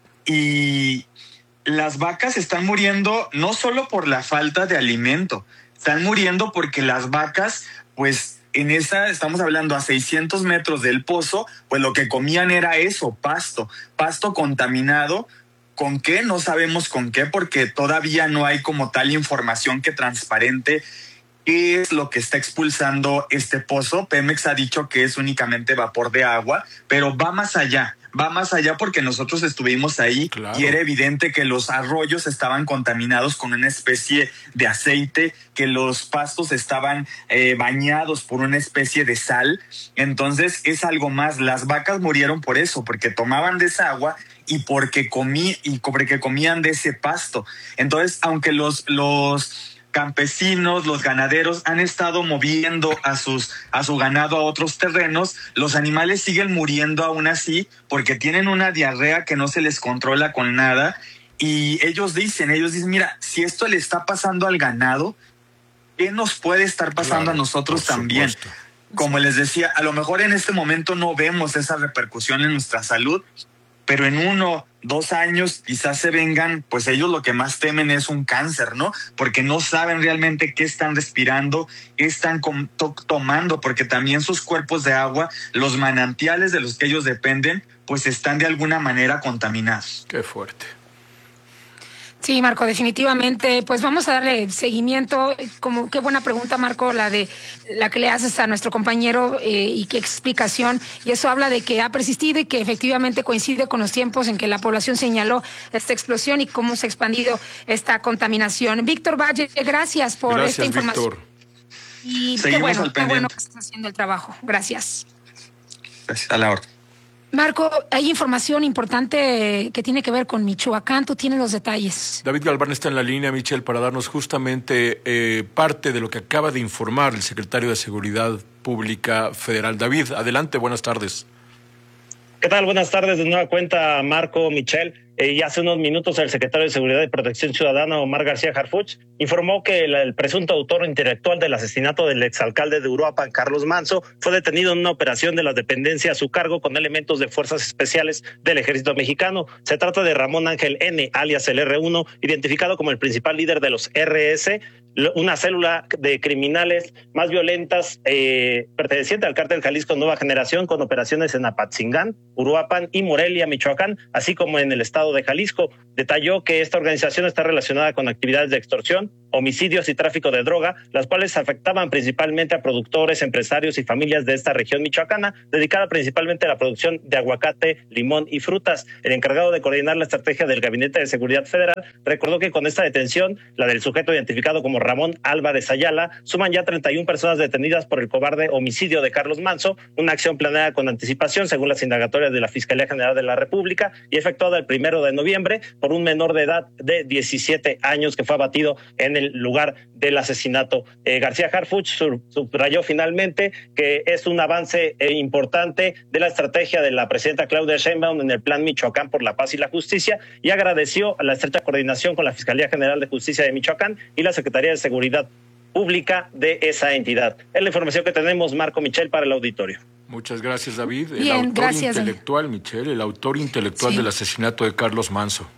S19: Y las vacas están muriendo no solo por la falta de alimento, están muriendo porque las vacas, pues, en esa, estamos hablando a seiscientos metros del pozo, pues lo que comían era eso, pasto, pasto contaminado. ¿Con qué? No sabemos con qué, porque todavía no hay como tal información que transparente qué es lo que está expulsando este pozo. Pemex ha dicho que es únicamente vapor de agua, pero va más allá. Va más allá porque nosotros estuvimos ahí, claro. Y era evidente que los arroyos estaban contaminados con una especie de aceite, que los pastos estaban eh, bañados por una especie de sal. Entonces es algo más. Las vacas murieron por eso, porque tomaban de esa agua y porque comí y porque comían de ese pasto. Entonces, aunque los los campesinos, los ganaderos han estado moviendo a sus a su ganado a otros terrenos, los animales siguen muriendo aún así porque tienen una diarrea que no se les controla con nada, y ellos dicen, ellos dicen, mira, si esto le está pasando al ganado, ¿qué nos puede estar pasando claro, a nosotros también? Supuesto. Como les decía, a lo mejor en este momento no vemos esa repercusión en nuestra salud, pero en uno, dos años quizás se vengan, pues ellos lo que más temen es un cáncer, ¿no? Porque no saben realmente qué están respirando, qué están to- tomando, porque también sus cuerpos de agua, los manantiales de los que ellos dependen, pues están de alguna manera contaminados.
S1: Qué fuerte.
S2: Sí, Marco, definitivamente. Pues vamos a darle seguimiento. Como qué buena pregunta, Marco, la de la que le haces a nuestro compañero eh, y qué explicación. Y eso habla de que ha persistido y que efectivamente coincide con los tiempos en que la población señaló esta explosión y cómo se ha expandido esta contaminación. Víctor Valle, gracias por gracias, esta información. Víctor. Y Seguimos qué bueno, qué bueno que estás haciendo el trabajo. Gracias.
S19: Gracias, a la orden.
S2: Marco, hay información importante que tiene que ver con Michoacán. Tú tienes los detalles.
S1: David Galván está en la línea, Michelle, para darnos justamente eh, parte de lo que acaba de informar el secretario de Seguridad Pública Federal. David, adelante, buenas tardes.
S20: ¿Qué tal? Buenas tardes de nueva cuenta, Marco, Michelle. Eh, y hace unos minutos el secretario de Seguridad y Protección Ciudadana, Omar García Harfuch, informó que el, el presunto autor intelectual del asesinato del exalcalde de Uruapan, Carlos Manzo, fue detenido en una operación de las dependencias a su cargo con elementos de fuerzas especiales del Ejército Mexicano. Se trata de Ramón Ángel N., alias el erre uno, identificado como el principal líder de los erre ese. una célula de criminales más violentas eh, perteneciente al cártel Jalisco Nueva Generación, con operaciones en Apatzingán, Uruapan y Morelia, Michoacán, así como en el estado de Jalisco. Detalló que esta organización está relacionada con actividades de extorsión, homicidios y tráfico de droga, las cuales afectaban principalmente a productores, empresarios y familias de esta región michoacana, dedicada principalmente a la producción de aguacate, limón y frutas. El encargado de coordinar la estrategia del Gabinete de Seguridad Federal recordó que con esta detención, la del sujeto identificado como Ramón Álvarez Ayala, suman ya treinta y una personas detenidas por el cobarde homicidio de Carlos Manso, una acción planeada con anticipación según las indagatorias de la Fiscalía General de la República y efectuada el primero de noviembre por un menor de edad de diecisiete años que fue abatido en el lugar del asesinato. Eh, García Harfuch subrayó finalmente que es un avance eh, importante de la estrategia de la presidenta Claudia Sheinbaum en el Plan Michoacán por la Paz y la Justicia, y agradeció a la estrecha coordinación con la Fiscalía General de Justicia de Michoacán y la Secretaría de Seguridad Pública de esa entidad. Es la información que tenemos, Marco Michel, para el auditorio.
S1: Muchas gracias, David. El
S2: Bien,
S1: autor
S2: gracias,
S1: intelectual, David. Michel, el autor intelectual
S2: sí.
S1: del asesinato de Carlos Manso.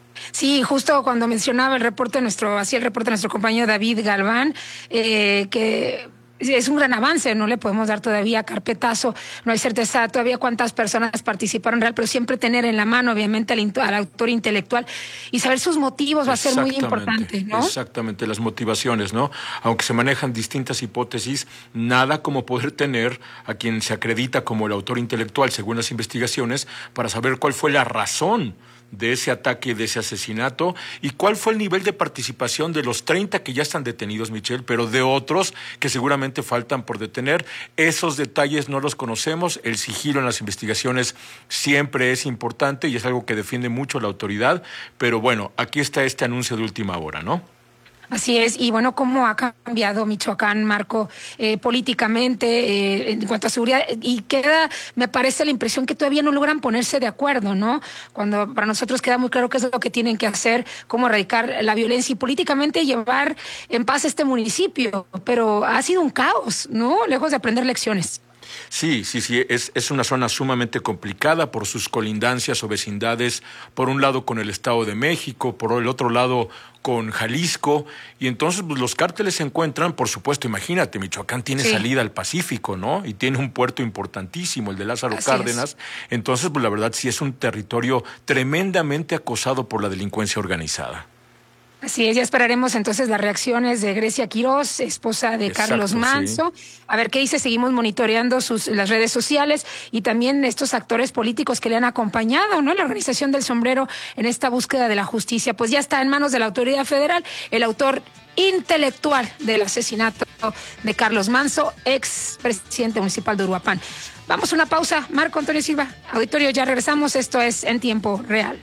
S2: Sí, justo cuando mencionaba el reporte nuestro, hacía el reporte nuestro compañero David Galván, eh, que es un gran avance, no le podemos dar todavía carpetazo, no hay certeza todavía cuántas personas participaron real, pero siempre tener en la mano, obviamente, al, al autor intelectual y saber sus motivos va a ser muy importante, ¿no?
S1: Exactamente, las motivaciones, ¿no? Aunque se manejan distintas hipótesis, nada como poder tener a quien se acredita como el autor intelectual, según las investigaciones, para saber cuál fue la razón de ese ataque, de ese asesinato, y cuál fue el nivel de participación de los treinta que ya están detenidos, Michelle, pero de otros que seguramente faltan por detener. Esos detalles no los conocemos, el sigilo en las investigaciones siempre es importante y es algo que defiende mucho la autoridad, pero bueno, aquí está este anuncio de última hora, ¿no?
S2: Así es, y bueno, cómo ha cambiado Michoacán, Marco, eh, políticamente, eh, en cuanto a seguridad, y queda, me parece la impresión que todavía no logran ponerse de acuerdo, ¿no? Cuando para nosotros queda muy claro qué es lo que tienen que hacer, cómo erradicar la violencia y políticamente llevar en paz este municipio, pero ha sido un caos, ¿no? Lejos de aprender lecciones.
S1: Sí, sí, sí, es, es una zona sumamente complicada por sus colindancias o vecindades, por un lado con el Estado de México, por el otro lado con Jalisco, y entonces pues, los cárteles se encuentran, por supuesto, imagínate, Michoacán tiene sí. salida al Pacífico, ¿no? Y tiene un puerto importantísimo, el de Lázaro Así Cárdenas, es. Entonces, pues la verdad sí es un territorio tremendamente acosado por la delincuencia organizada.
S2: Así es, ya esperaremos entonces las reacciones de Grecia Quiroz, esposa de Exacto, Carlos Manso. Sí. A ver qué dice, seguimos monitoreando sus las redes sociales y también estos actores políticos que le han acompañado, ¿no? La Organización del Sombrero en esta búsqueda de la justicia. Pues ya está en manos de la autoridad federal el autor intelectual del asesinato de Carlos Manso, ex presidente municipal de Uruapan. Vamos a una pausa. Marco Antonio Silva, auditorio, ya regresamos. Esto es En Tiempo Real.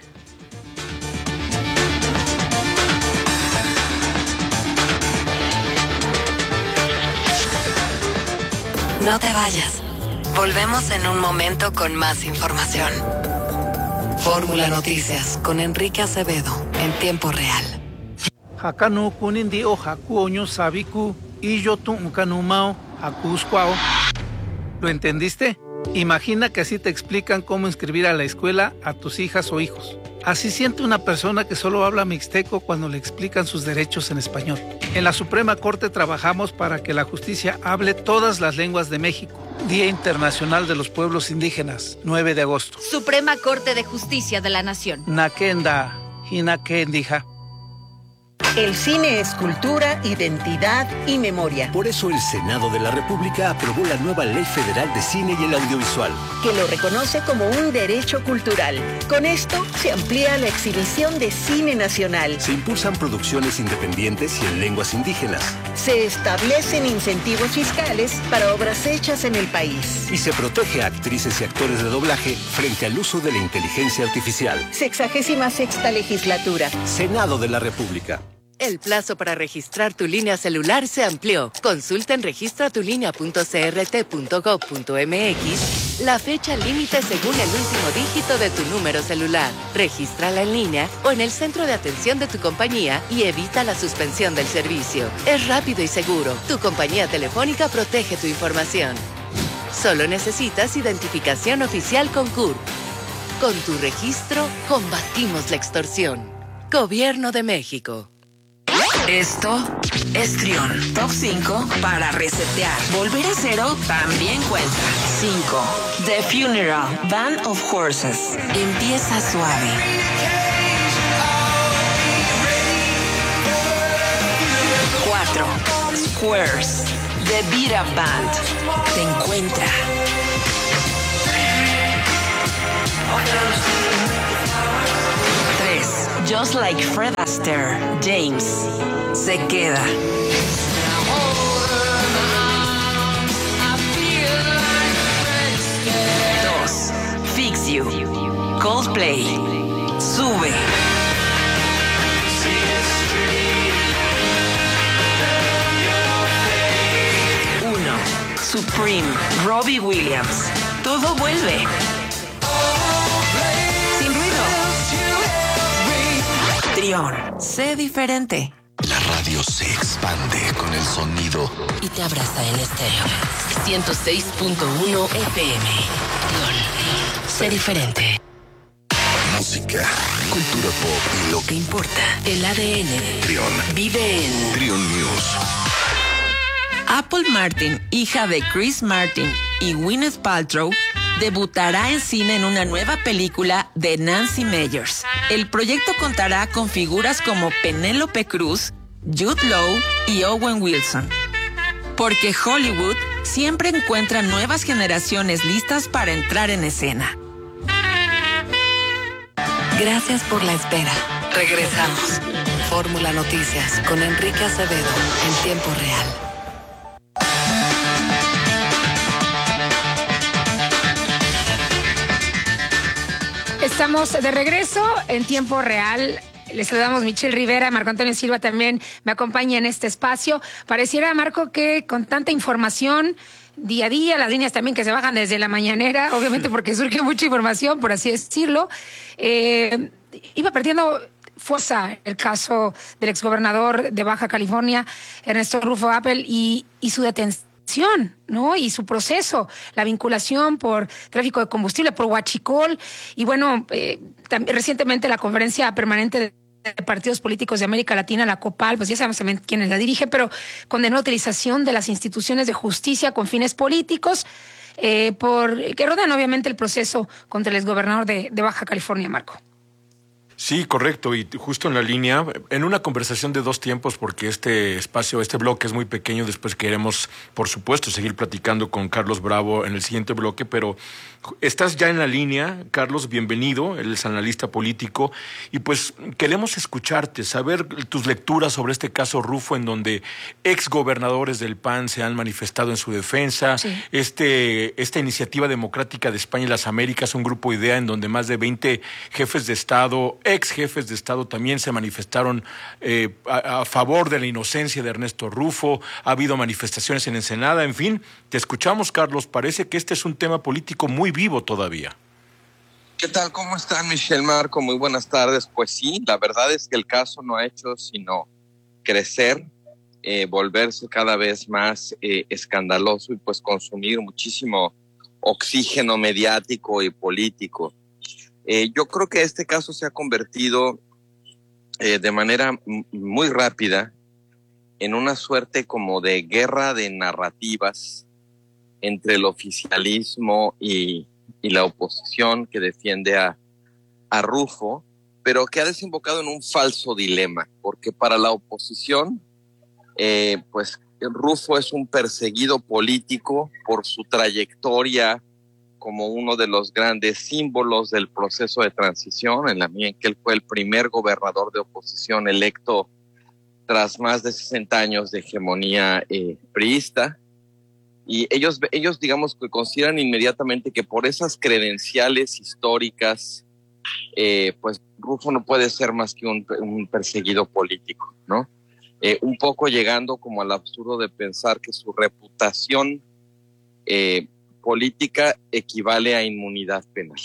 S4: No te vayas. Volvemos en un momento con más información. Fórmula Noticias con Enrique Acevedo en tiempo real.
S21: Hakanu kunindi o hakuoño sabiku y yo tu kanumao hakusquao. ¿Lo entendiste? Imagina que así te explican cómo inscribir a la escuela a tus hijas o hijos. Así siente una persona que solo habla mixteco cuando le explican sus derechos en español. En la Suprema Corte trabajamos para que la justicia hable todas las lenguas de México. Día Internacional de los Pueblos Indígenas, nueve de agosto.
S22: Suprema Corte de Justicia de la Nación.
S21: Nakenda, Hinakendija.
S23: El cine es cultura, identidad y memoria.
S24: Por eso el Senado de la República aprobó la nueva Ley Federal de Cine y el Audiovisual,
S23: que lo reconoce como un derecho cultural. Con esto se amplía la exhibición de cine nacional.
S24: Se impulsan producciones independientes y en lenguas indígenas.
S23: Se establecen incentivos fiscales para obras hechas en el país.
S24: Y se protege a actrices y actores de doblaje frente al uso de la inteligencia artificial.
S23: Sexagésima sexta legislatura.
S24: Senado de la República.
S4: El plazo para registrar tu línea celular se amplió. Consulta en registra tu línea punto c r t punto gov punto m x la fecha límite según el último dígito de tu número celular. Regístrala en línea o en el centro de atención de tu compañía y evita la suspensión del servicio. Es rápido y seguro. Tu compañía telefónica protege tu información. Solo necesitas identificación oficial con C U R. Con tu registro, combatimos la extorsión. Gobierno de México.
S3: Esto es Trión. Top cinco para resetear. Volver a cero también cuenta. cinco. The Funeral, Band of Horses. Empieza suave. cuatro. Squares, The Beat Up Band. Te encuentra. tres. Just Like Fred Astaire, James. Se queda. dos. Fix You, Coldplay. Sube. uno. Supreme, Robbie Williams. Todo vuelve. Sin ruido. Trión, sé diferente.
S5: La radio se expande con el sonido
S3: y te abraza en estéreo. ciento seis punto uno F M. Trión, sé diferente.
S5: Música, cultura pop y lo que importa.
S3: El A D N.
S5: Trión.
S3: Vive en
S5: Trión News.
S3: Apple Martin, hija de Chris Martin y Gwyneth Paltrow, debutará en cine en una nueva película de Nancy Meyers. El proyecto contará con figuras como Penélope Cruz, Jude Law y Owen Wilson. Porque Hollywood siempre encuentra nuevas generaciones listas para entrar en escena. Gracias por la espera. Regresamos. Fórmula Noticias con Enrique Acevedo en tiempo real.
S2: Estamos de regreso en tiempo real. Les saludamos Michelle Rivera, Marco Antonio Silva también me acompaña en este espacio. Pareciera, Marco, que con tanta información día a día, las líneas también que se bajan desde la mañanera, obviamente porque surge mucha información, por así decirlo, eh, iba perdiendo fuerza el caso del exgobernador de Baja California, Ernesto Rufo Appel, y, y su detención, ¿no? Y su proceso, la vinculación por tráfico de combustible, por huachicol, y bueno, eh, también recientemente la conferencia permanente de de partidos políticos de América Latina, la COPAL, pues ya sabemos también quiénes la dirigen, pero condenó la utilización de las instituciones de justicia con fines políticos, eh, por que rodean obviamente el proceso contra el exgobernador de, de Baja California, Marco.
S1: Sí, correcto, y justo en la línea, en una conversación de dos tiempos, porque este espacio, este bloque es muy pequeño, después queremos, por supuesto, seguir platicando con Carlos Bravo en el siguiente bloque, pero estás ya en la línea, Carlos, bienvenido, él es analista político, y pues queremos escucharte, saber tus lecturas sobre este caso Rufo, en donde exgobernadores del P A N se han manifestado en su defensa, sí. este, esta iniciativa democrática de España y las Américas, un grupo IDEA en donde más de veinte jefes de Estado, ex jefes de Estado también se manifestaron eh, a, a favor de la inocencia de Ernesto Rufo, ha habido manifestaciones en Ensenada, en fin, te escuchamos, Carlos, parece que este es un tema político muy vivo todavía.
S6: ¿Qué tal? ¿Cómo están, Michelle, Marco? Muy buenas tardes. Pues sí, la verdad es que el caso no ha hecho sino crecer, eh, volverse cada vez más eh, escandaloso y pues consumir muchísimo oxígeno mediático y político. Eh, yo creo que este caso se ha convertido eh, de manera m- muy rápida en una suerte como de guerra de narrativas entre el oficialismo y, y la oposición que defiende a, a Rufo, pero que ha desembocado en un falso dilema, porque para la oposición, eh, pues Rufo es un perseguido político por su trayectoria como uno de los grandes símbolos del proceso de transición, en la medida en que él fue el primer gobernador de oposición electo tras más de sesenta años de hegemonía eh, priista. Y ellos, ellos, digamos, que consideran inmediatamente que por esas credenciales históricas, eh, pues Rufo no puede ser más que un, un perseguido político, ¿no? Eh, un poco llegando como al absurdo de pensar que su reputación eh, política equivale a inmunidad penal,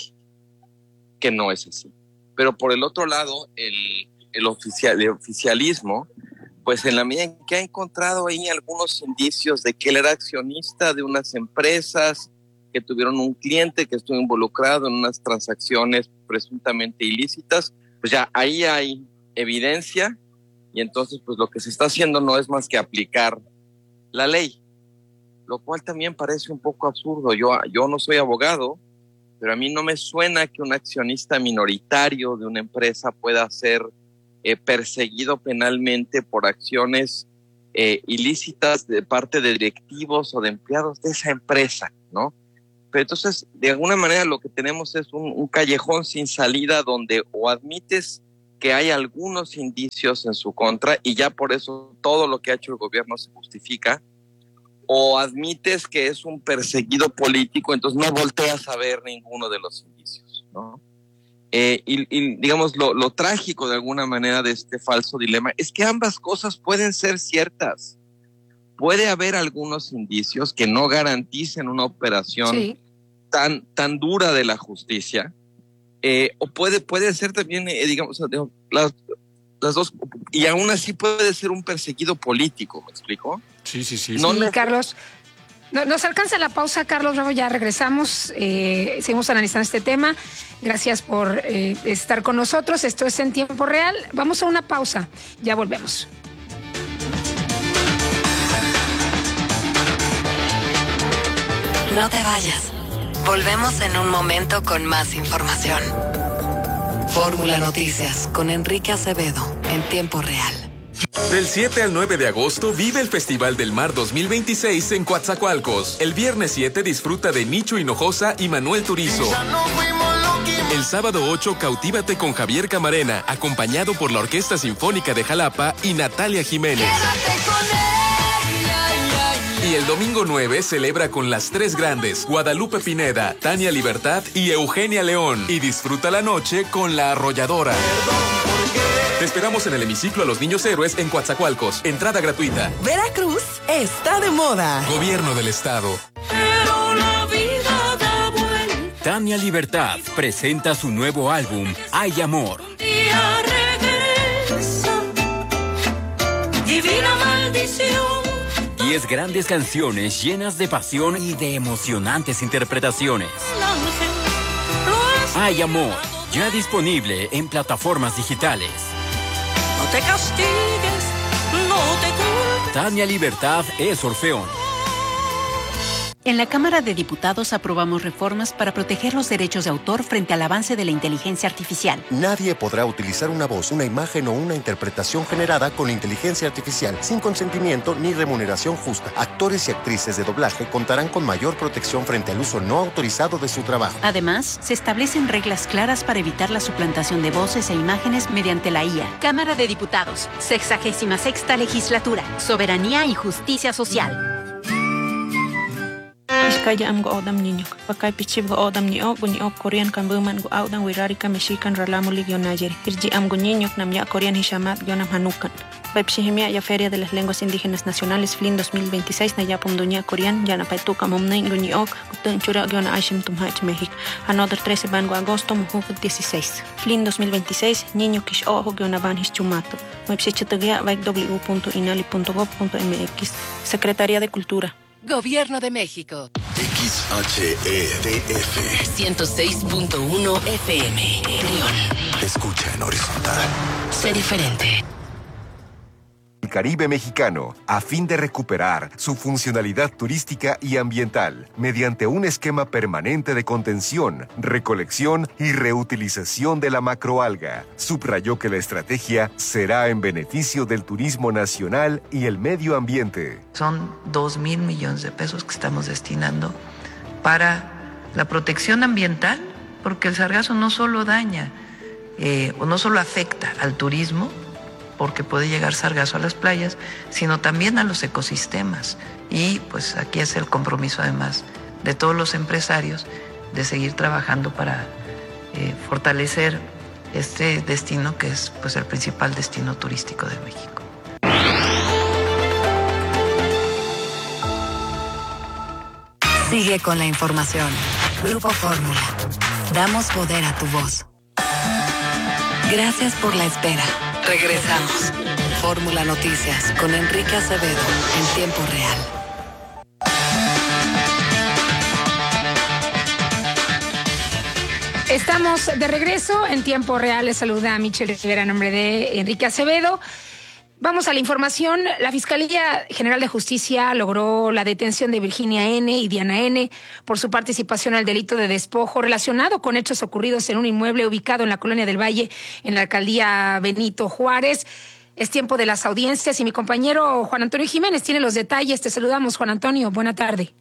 S6: que no es así. Pero por el otro lado, el, el, oficial, el oficialismo, pues en la medida en que ha encontrado ahí algunos indicios de que él era accionista de unas empresas que tuvieron un cliente que estuvo involucrado en unas transacciones presuntamente ilícitas, pues ya ahí hay evidencia y entonces pues lo que se está haciendo no es más que aplicar la ley, lo cual también parece un poco absurdo. Yo, yo no soy abogado, pero a mí no me suena que un accionista minoritario de una empresa pueda ser eh, perseguido penalmente por acciones eh, ilícitas de parte de directivos o de empleados de esa empresa, ¿no? Pero entonces, de alguna manera lo que tenemos es un, un callejón sin salida donde o admites que hay algunos indicios en su contra y ya por eso todo lo que ha hecho el gobierno se justifica, o admites que es un perseguido político, entonces no volteas a ver ninguno de los indicios, ¿no? Eh, y, y digamos, lo, lo trágico de alguna manera de este falso dilema es que ambas cosas pueden ser ciertas. Puede haber algunos indicios que no garanticen una operación sí. tan, tan dura de la justicia, eh, o puede, puede ser también, eh, digamos, las, las dos, y aún así puede ser un perseguido político, ¿me explico?
S1: Sí, sí, sí.
S2: No,
S1: sí.
S2: no, Carlos. No, nos alcanza la pausa, Carlos, luego ya regresamos, eh, seguimos analizando este tema. Gracias por eh, estar con nosotros. Esto es En Tiempo Real. Vamos a una pausa, ya volvemos.
S4: No te vayas. Volvemos en un momento con más información. Fórmula Noticias con Enrique Acevedo en tiempo real.
S7: Del siete al nueve de agosto vive el Festival del Mar dos mil veintiséis en Coatzacoalcos. El viernes siete disfruta de Nicho Hinojosa y Manuel Turizo. El sábado ocho cautívate con Javier Camarena, acompañado por la Orquesta Sinfónica de Jalapa y Natalia Jiménez. Y el domingo nueve celebra con las tres grandes, Guadalupe Pineda, Tania Libertad y Eugenia León. Y disfruta la noche con La Arrolladora. Te esperamos en el hemiciclo a los Niños Héroes en Coatzacoalcos. Entrada gratuita.
S8: Veracruz está de moda.
S7: Gobierno del Estado.
S15: Pero la vida da vuelta.
S14: Tania Libertad presenta su nuevo álbum, Hay Amor.
S15: Día regresa. Divina maldición.
S14: Diez grandes canciones llenas de pasión y de emocionantes interpretaciones. Hay Amor, ya disponible en plataformas digitales.
S15: No te castigues, no te culpes.
S14: Tania Libertad es Orfeón.
S9: En la Cámara de Diputados aprobamos reformas para proteger los derechos de autor frente al avance de la inteligencia artificial.
S10: Nadie podrá utilizar una voz, una imagen o una interpretación generada con inteligencia artificial sin consentimiento ni remuneración justa. Actores y actrices de doblaje contarán con mayor protección frente al uso no autorizado de su trabajo.
S9: Además, se establecen reglas claras para evitar la suplantación de voces e imágenes mediante la I A. Cámara de Diputados, sexagésima sexta legislatura, soberanía y justicia social.
S25: Kaya am go odam niño, pakay pichib go odam niyo, bunyo Korean kan buman go audan wirari ka Mexican ralamo ligyo Niger. Irji am go niño nam ya Korean hishamat yonam hanukan. Baipshihimia ya Feria de las Lenguas Indígenas Nacionales F L I N dos mil veintiséis na ya pumdunya Korean ya na paituka momnain go niyo, gutun chura yona Aishim tumhach México. Another trece van go agosto muhuk dieciséis. F L I N dos mil veintiséis niño kish ojo yona van hischumato. Baipshichatagia vaik w punto inali punto gov punto m x. Secretaría de Cultura.
S4: Gobierno de México.
S5: X H E D F
S4: ciento seis punto uno F M. León.
S5: Escucha en horizontal.
S4: Sé diferente.
S13: El Caribe mexicano, a fin de recuperar su funcionalidad turística y ambiental, mediante un esquema permanente de contención, recolección y reutilización de la macroalga, subrayó que la estrategia será en beneficio del turismo nacional y el medio ambiente.
S26: Son dos mil millones de pesos que estamos destinando para la protección ambiental, porque el sargazo no solo daña eh, o no solo afecta al turismo, porque puede llegar sargazo a las playas, sino también a los ecosistemas. Y pues aquí es el compromiso además de todos los empresarios de seguir trabajando para eh, fortalecer este destino que es pues el principal destino turístico de México.
S4: Sigue con la información. Grupo Fórmula. Damos poder a tu voz. Gracias por la espera. Regresamos. Fórmula Noticias con Enrique Acevedo en tiempo real.
S2: Estamos de regreso en tiempo real. Les saluda a Michelle Rivera en nombre de Enrique Acevedo. Vamos a la información. La Fiscalía General de Justicia logró la detención de Virginia N. y Diana N. por su participación al delito de despojo relacionado con hechos ocurridos en un inmueble ubicado en la Colonia del Valle, en la alcaldía Benito Juárez. Es tiempo de las audiencias y mi compañero Juan Antonio Jiménez tiene los detalles. Te saludamos, Juan Antonio. Buena tarde.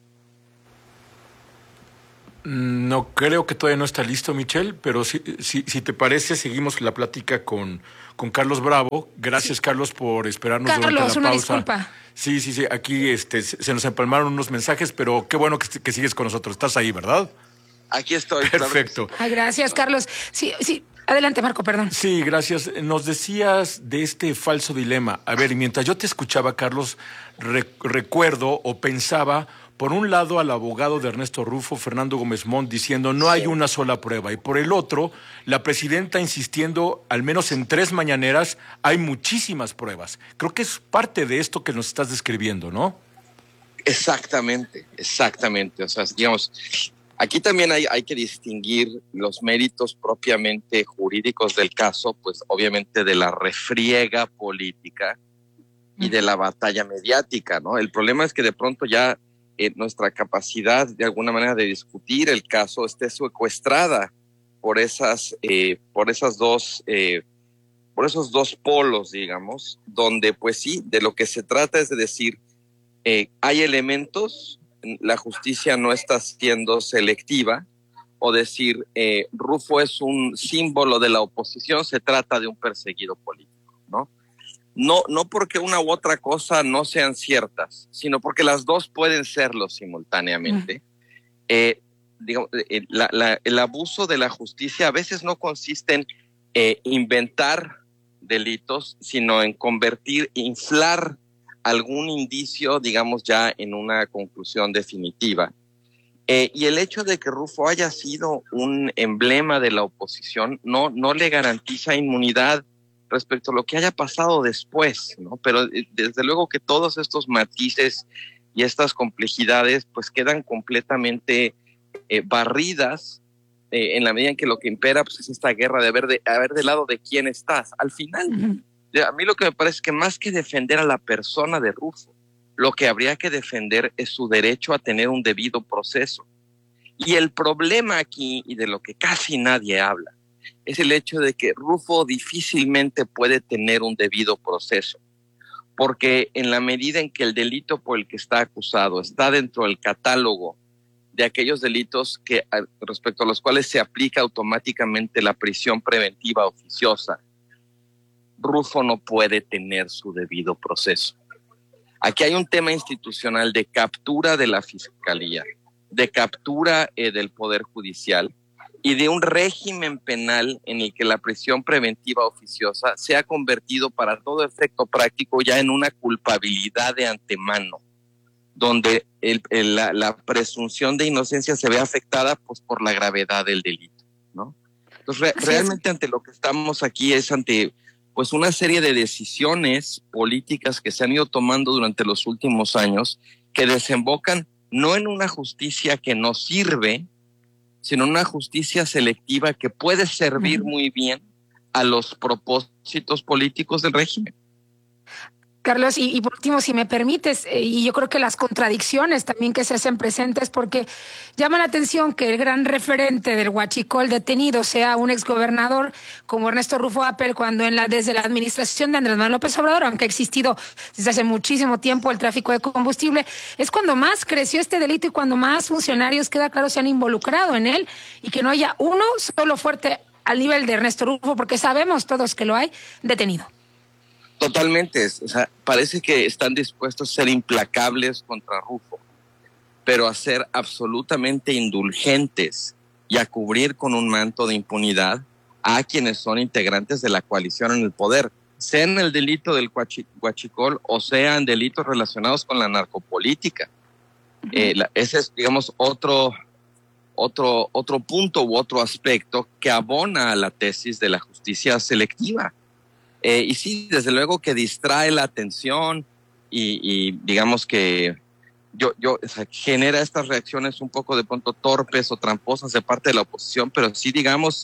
S1: No creo que todavía no está listo, Michelle, pero si, si, si te parece, seguimos la plática con, con Carlos Bravo. Gracias, sí. Carlos, por esperarnos
S2: Carlos,
S1: durante la
S2: una
S1: pausa.
S2: Disculpa.
S1: Sí, sí, sí. Aquí este, se nos empalmaron unos mensajes, pero qué bueno que, que sigues con nosotros. Estás ahí, ¿verdad?
S6: Aquí estoy.
S1: Perfecto.
S2: Ay, gracias, Carlos. Sí, sí. Adelante, Marco, perdón.
S1: Sí, gracias. Nos decías de este falso dilema. A ver, mientras yo te escuchaba, Carlos, re- recuerdo o pensaba, por un lado, al abogado de Ernesto Rufo, Fernando Gómez Montt, diciendo no hay una sola prueba. Y por el otro, la presidenta insistiendo, al menos en tres mañaneras, hay muchísimas pruebas. Creo que es parte de esto que nos estás describiendo, ¿no?
S6: Exactamente, exactamente. O sea, digamos, aquí también hay, hay que distinguir los méritos propiamente jurídicos del caso, pues obviamente de la refriega política y de la batalla mediática, ¿no? El problema es que de pronto ya eh, nuestra capacidad de alguna manera de discutir el caso esté secuestrada por esas, eh, por esas dos, eh, por esos dos polos, digamos, donde pues sí, de lo que se trata es de decir, eh, hay elementos, la justicia no está siendo selectiva, o decir, eh, Rufo es un símbolo de la oposición, se trata de un perseguido político, ¿no? No, no porque una u otra cosa no sean ciertas, sino porque las dos pueden serlo simultáneamente. Mm. Eh, digamos, eh, la, la, el abuso de la justicia a veces no consiste en eh, inventar delitos, sino en convertir, inflar algún indicio, digamos, ya en una conclusión definitiva. Eh, y el hecho de que Rufo haya sido un emblema de la oposición no, no le garantiza inmunidad respecto a lo que haya pasado después, ¿no? Pero eh, desde luego que todos estos matices y estas complejidades pues quedan completamente eh, barridas eh, en la medida en que lo que impera pues es esta guerra de ver de, a ver del lado de quién estás. Al final, uh-huh. a mí lo que me parece es que más que defender a la persona de Rufo, lo que habría que defender es su derecho a tener un debido proceso. Y el problema aquí, y de lo que casi nadie habla, es el hecho de que Rufo difícilmente puede tener un debido proceso, porque en la medida en que el delito por el que está acusado está dentro del catálogo de aquellos delitos que, respecto a los cuales se aplica automáticamente la prisión preventiva oficiosa, Rufo no puede tener su debido proceso. Aquí hay un tema institucional de captura de la Fiscalía, de captura eh, del Poder Judicial y de un régimen penal en el que la prisión preventiva oficiosa se ha convertido para todo efecto práctico ya en una culpabilidad de antemano, donde el, el, la, la presunción de inocencia se ve afectada pues, por la gravedad del delito, ¿no? Entonces, re, realmente ante lo que estamos aquí es ante pues una serie de decisiones políticas que se han ido tomando durante los últimos años que desembocan no en una justicia que nos sirve, sino una justicia selectiva que puede servir uh-huh. muy bien a los propósitos políticos del régimen.
S2: Carlos, y, y por último, si me permites, eh, y yo creo que las contradicciones también que se hacen presentes, porque llama la atención que el gran referente del huachicol detenido sea un exgobernador como Ernesto Rufo Apel, cuando en la, desde la administración de Andrés Manuel López Obrador, aunque ha existido desde hace muchísimo tiempo el tráfico de combustible, es cuando más creció este delito y cuando más funcionarios, queda claro, se han involucrado en él, y que no haya uno solo fuerte al nivel de Ernesto Rufo, porque sabemos todos que lo hay, detenido.
S6: Totalmente, o sea, parece que están dispuestos a ser implacables contra Rufo, pero a ser absolutamente indulgentes y a cubrir con un manto de impunidad a quienes son integrantes de la coalición en el poder, sea en el delito del huachicol o sea en delitos relacionados con la narcopolítica. Uh-huh. Eh, la, ese es, digamos, otro, otro, otro punto u otro aspecto que abona a la tesis de la justicia selectiva. Eh, y sí, desde luego que distrae la atención y, y digamos que yo, yo, o sea, genera estas reacciones un poco de pronto torpes o tramposas de parte de la oposición, pero sí, digamos,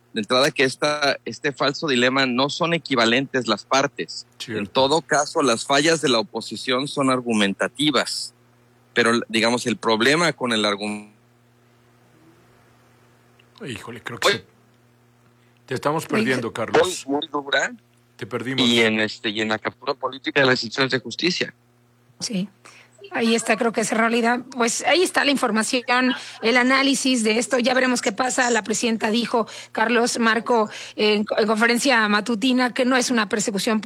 S6: de entrada que esta, este falso dilema no son equivalentes las partes. Cierto. En todo caso, las fallas de la oposición son argumentativas, pero digamos el problema con el argumento...
S1: Híjole, creo que se... te estamos perdiendo, Carlos.
S6: Muy, muy dura.
S1: Te perdimos.
S6: Y en, este, y en la captura política de las instituciones de justicia.
S2: Sí. Ahí está, creo que es realidad. Pues ahí está la información, el análisis de esto. Ya veremos qué pasa. La presidenta dijo, Carlos Marco, en, en conferencia matutina, que no es una persecución